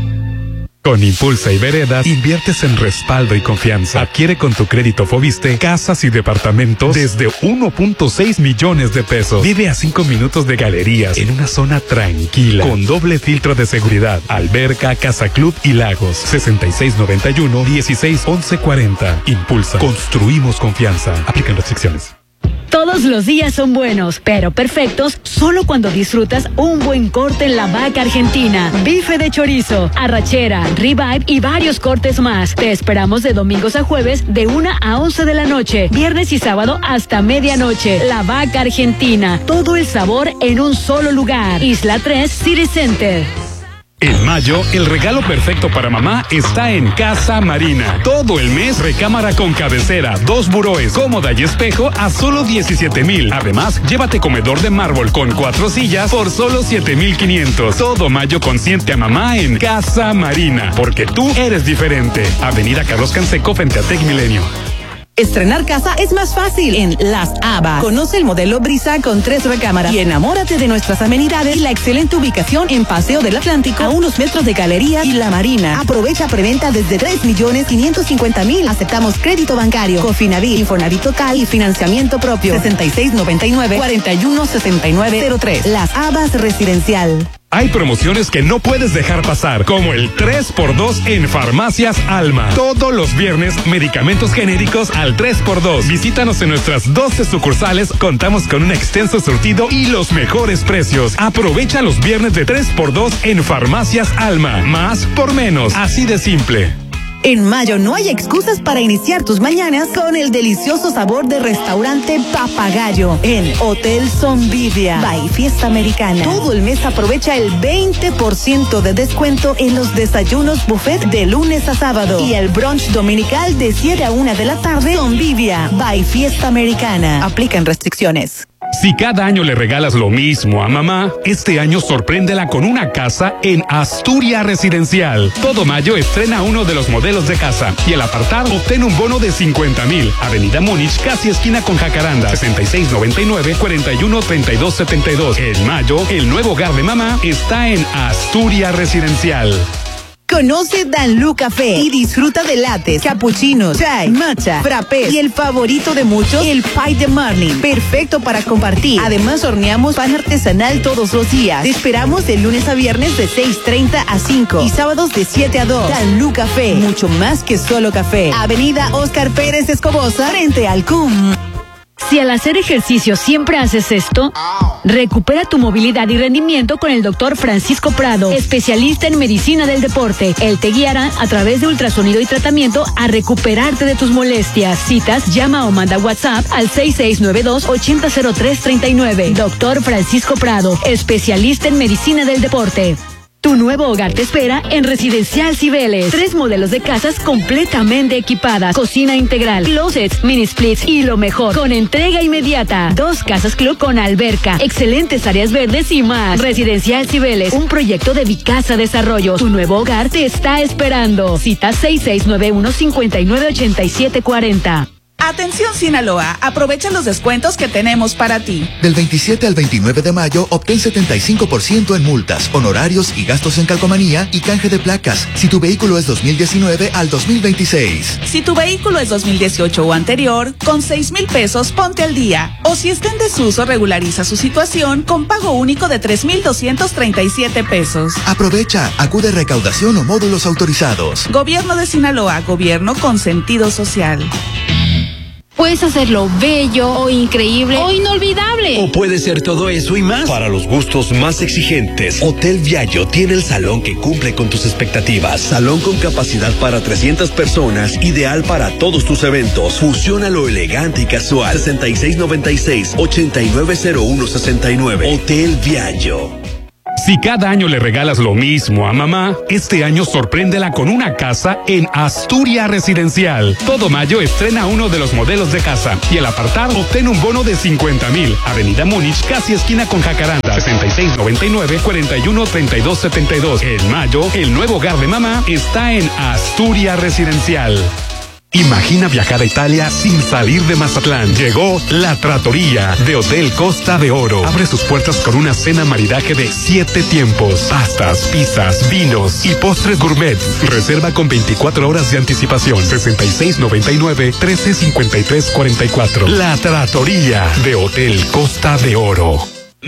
Con Impulsa y Veredas, inviertes en respaldo y confianza. Adquiere con tu crédito Foviste casas y departamentos desde uno punto seis millones de pesos. Vive a cinco minutos de galerías en una zona tranquila, con doble filtro de seguridad, alberca, casa club y lagos. sesenta y seis noventa y uno, dieciséis once cuarenta. Impulsa. Construimos confianza. Aplican restricciones. Todos los días son buenos, pero perfectos solo cuando disfrutas un buen corte en La Vaca Argentina. Bife de chorizo, arrachera, ribeye y varios cortes más. Te esperamos de domingos a jueves de una a once de la noche, viernes y sábado hasta medianoche. La Vaca Argentina, todo el sabor en un solo lugar. Isla tres City Center. En mayo, el regalo perfecto para mamá está en Casa Marina. Todo el mes, recámara con cabecera, dos buroes, cómoda y espejo a solo diecisiete mil. Además, llévate comedor de mármol con cuatro sillas por solo siete mil quinientos. Todo mayo consiente a mamá en Casa Marina, porque tú eres diferente. Avenida Carlos Canseco frente a Tec Milenio. Estrenar casa es más fácil en Las Habas. Conoce el modelo Brisa con tres recámaras y enamórate de nuestras amenidades y la excelente ubicación en Paseo del Atlántico, a unos metros de Galerías y La Marina. Aprovecha preventa desde tres millones quinientos cincuenta mil. Aceptamos crédito bancario, Cofinavit, Infonavit Total y financiamiento propio. sesenta y seis noventa y nueve, cuarenta y uno sesenta y nueve cero tres. Las Habas Residencial. Hay promociones que no puedes dejar pasar, como el tres por dos en Farmacias Alma. Todos los viernes, medicamentos genéricos al tres por dos. Visítanos en nuestras doce sucursales. Contamos con un extenso surtido y los mejores precios. Aprovecha los viernes de tres por dos en Farmacias Alma. Más por menos. Así de simple. En mayo no hay excusas para iniciar tus mañanas con el delicioso sabor de restaurante Papagayo en Hotel Sonvivia by Fiesta Americana. Todo el mes aprovecha el veinte por ciento de descuento en los desayunos buffet de lunes a sábado y el brunch dominical de siete a una de la tarde. Sonvivia by Fiesta Americana. Aplican restricciones. Si cada año le regalas lo mismo a mamá, este año sorpréndela con una casa en Asturia Residencial. Todo mayo estrena uno de los modelos de casa y al apartar obtén un bono de cincuenta mil. Avenida Múnich, casi esquina con Jacaranda, sesenta y seis noventa y nueve, cuarenta y uno treinta y dos setenta y dos. En mayo, el nuevo hogar de mamá está en Asturia Residencial. Conoce Danlú Café y disfruta de lattes, cappuccinos, chai, matcha, frappés y el favorito de muchos, el pie de Marlin. Perfecto para compartir. Además, horneamos pan artesanal todos los días. Te esperamos de lunes a viernes de seis treinta a cinco y sábados de siete a dos. Danlú Café, mucho más que solo café. Avenida Óscar Pérez Escobosa, frente al C U M. Si al hacer ejercicio siempre haces esto, recupera tu movilidad y rendimiento con el doctor Francisco Prado, especialista en medicina del deporte. Él te guiará a través de ultrasonido y tratamiento a recuperarte de tus molestias. Citas, llama o manda WhatsApp al seis seis nueve dos, ocho cero cero tres tres nueve. Doctor Francisco Prado, especialista en medicina del deporte. Tu nuevo hogar te espera en Residencial Cibeles. Tres modelos de casas completamente equipadas, cocina integral, closets, mini splits y lo mejor, con entrega inmediata. Dos casas club con alberca, excelentes áreas verdes y más. Residencial Cibeles, un proyecto de Vicasa Desarrollo. Tu nuevo hogar te está esperando. Cita seis seis nueve uno, cinco nueve ocho siete cuatro cero. Atención Sinaloa, aprovecha los descuentos que tenemos para ti. Del veintisiete al veintinueve de mayo, obtén setenta y cinco por ciento en multas, honorarios y gastos en calcomanía y canje de placas, si tu vehículo es dos mil diecinueve al dos mil veintiséis. Si tu vehículo es dos mil dieciocho o anterior, con seis mil pesos ponte al día. O si está en desuso, regulariza su situación con pago único de tres mil doscientos treinta y siete pesos. Aprovecha, acude a recaudación o módulos autorizados. Gobierno de Sinaloa, gobierno con sentido social. Puedes hacerlo bello o increíble o inolvidable. O puede ser todo eso y más. Para los gustos más exigentes, Hotel Viallo tiene el salón que cumple con tus expectativas. Salón con capacidad para trescientas personas, ideal para todos tus eventos. Fusiona lo elegante y casual. sesenta y seis noventa y seis, ochenta y nueve cero uno sesenta y nueve. Hotel Viallo. Si cada año le regalas lo mismo a mamá, este año sorpréndela con una casa en Asturia Residencial. Todo mayo estrena uno de los modelos de casa y al apartar obtén un bono de cincuenta mil. Avenida Múnich, casi esquina con Jacaranda, sesenta y seis noventa y nueve, cuarenta y uno treinta y dos setenta y dos. En mayo, el nuevo hogar de mamá está en Asturia Residencial. Imagina viajar a Italia sin salir de Mazatlán. Llegó La Trattoria de Hotel Costa de Oro. Abre sus puertas con una cena maridaje de siete tiempos. Pastas, pizzas, vinos y postres gourmet. Reserva con veinticuatro horas de anticipación. sesenta y seis noventa y nueve, trece cincuenta y tres cuarenta y cuatro. La Trattoria de Hotel Costa de Oro.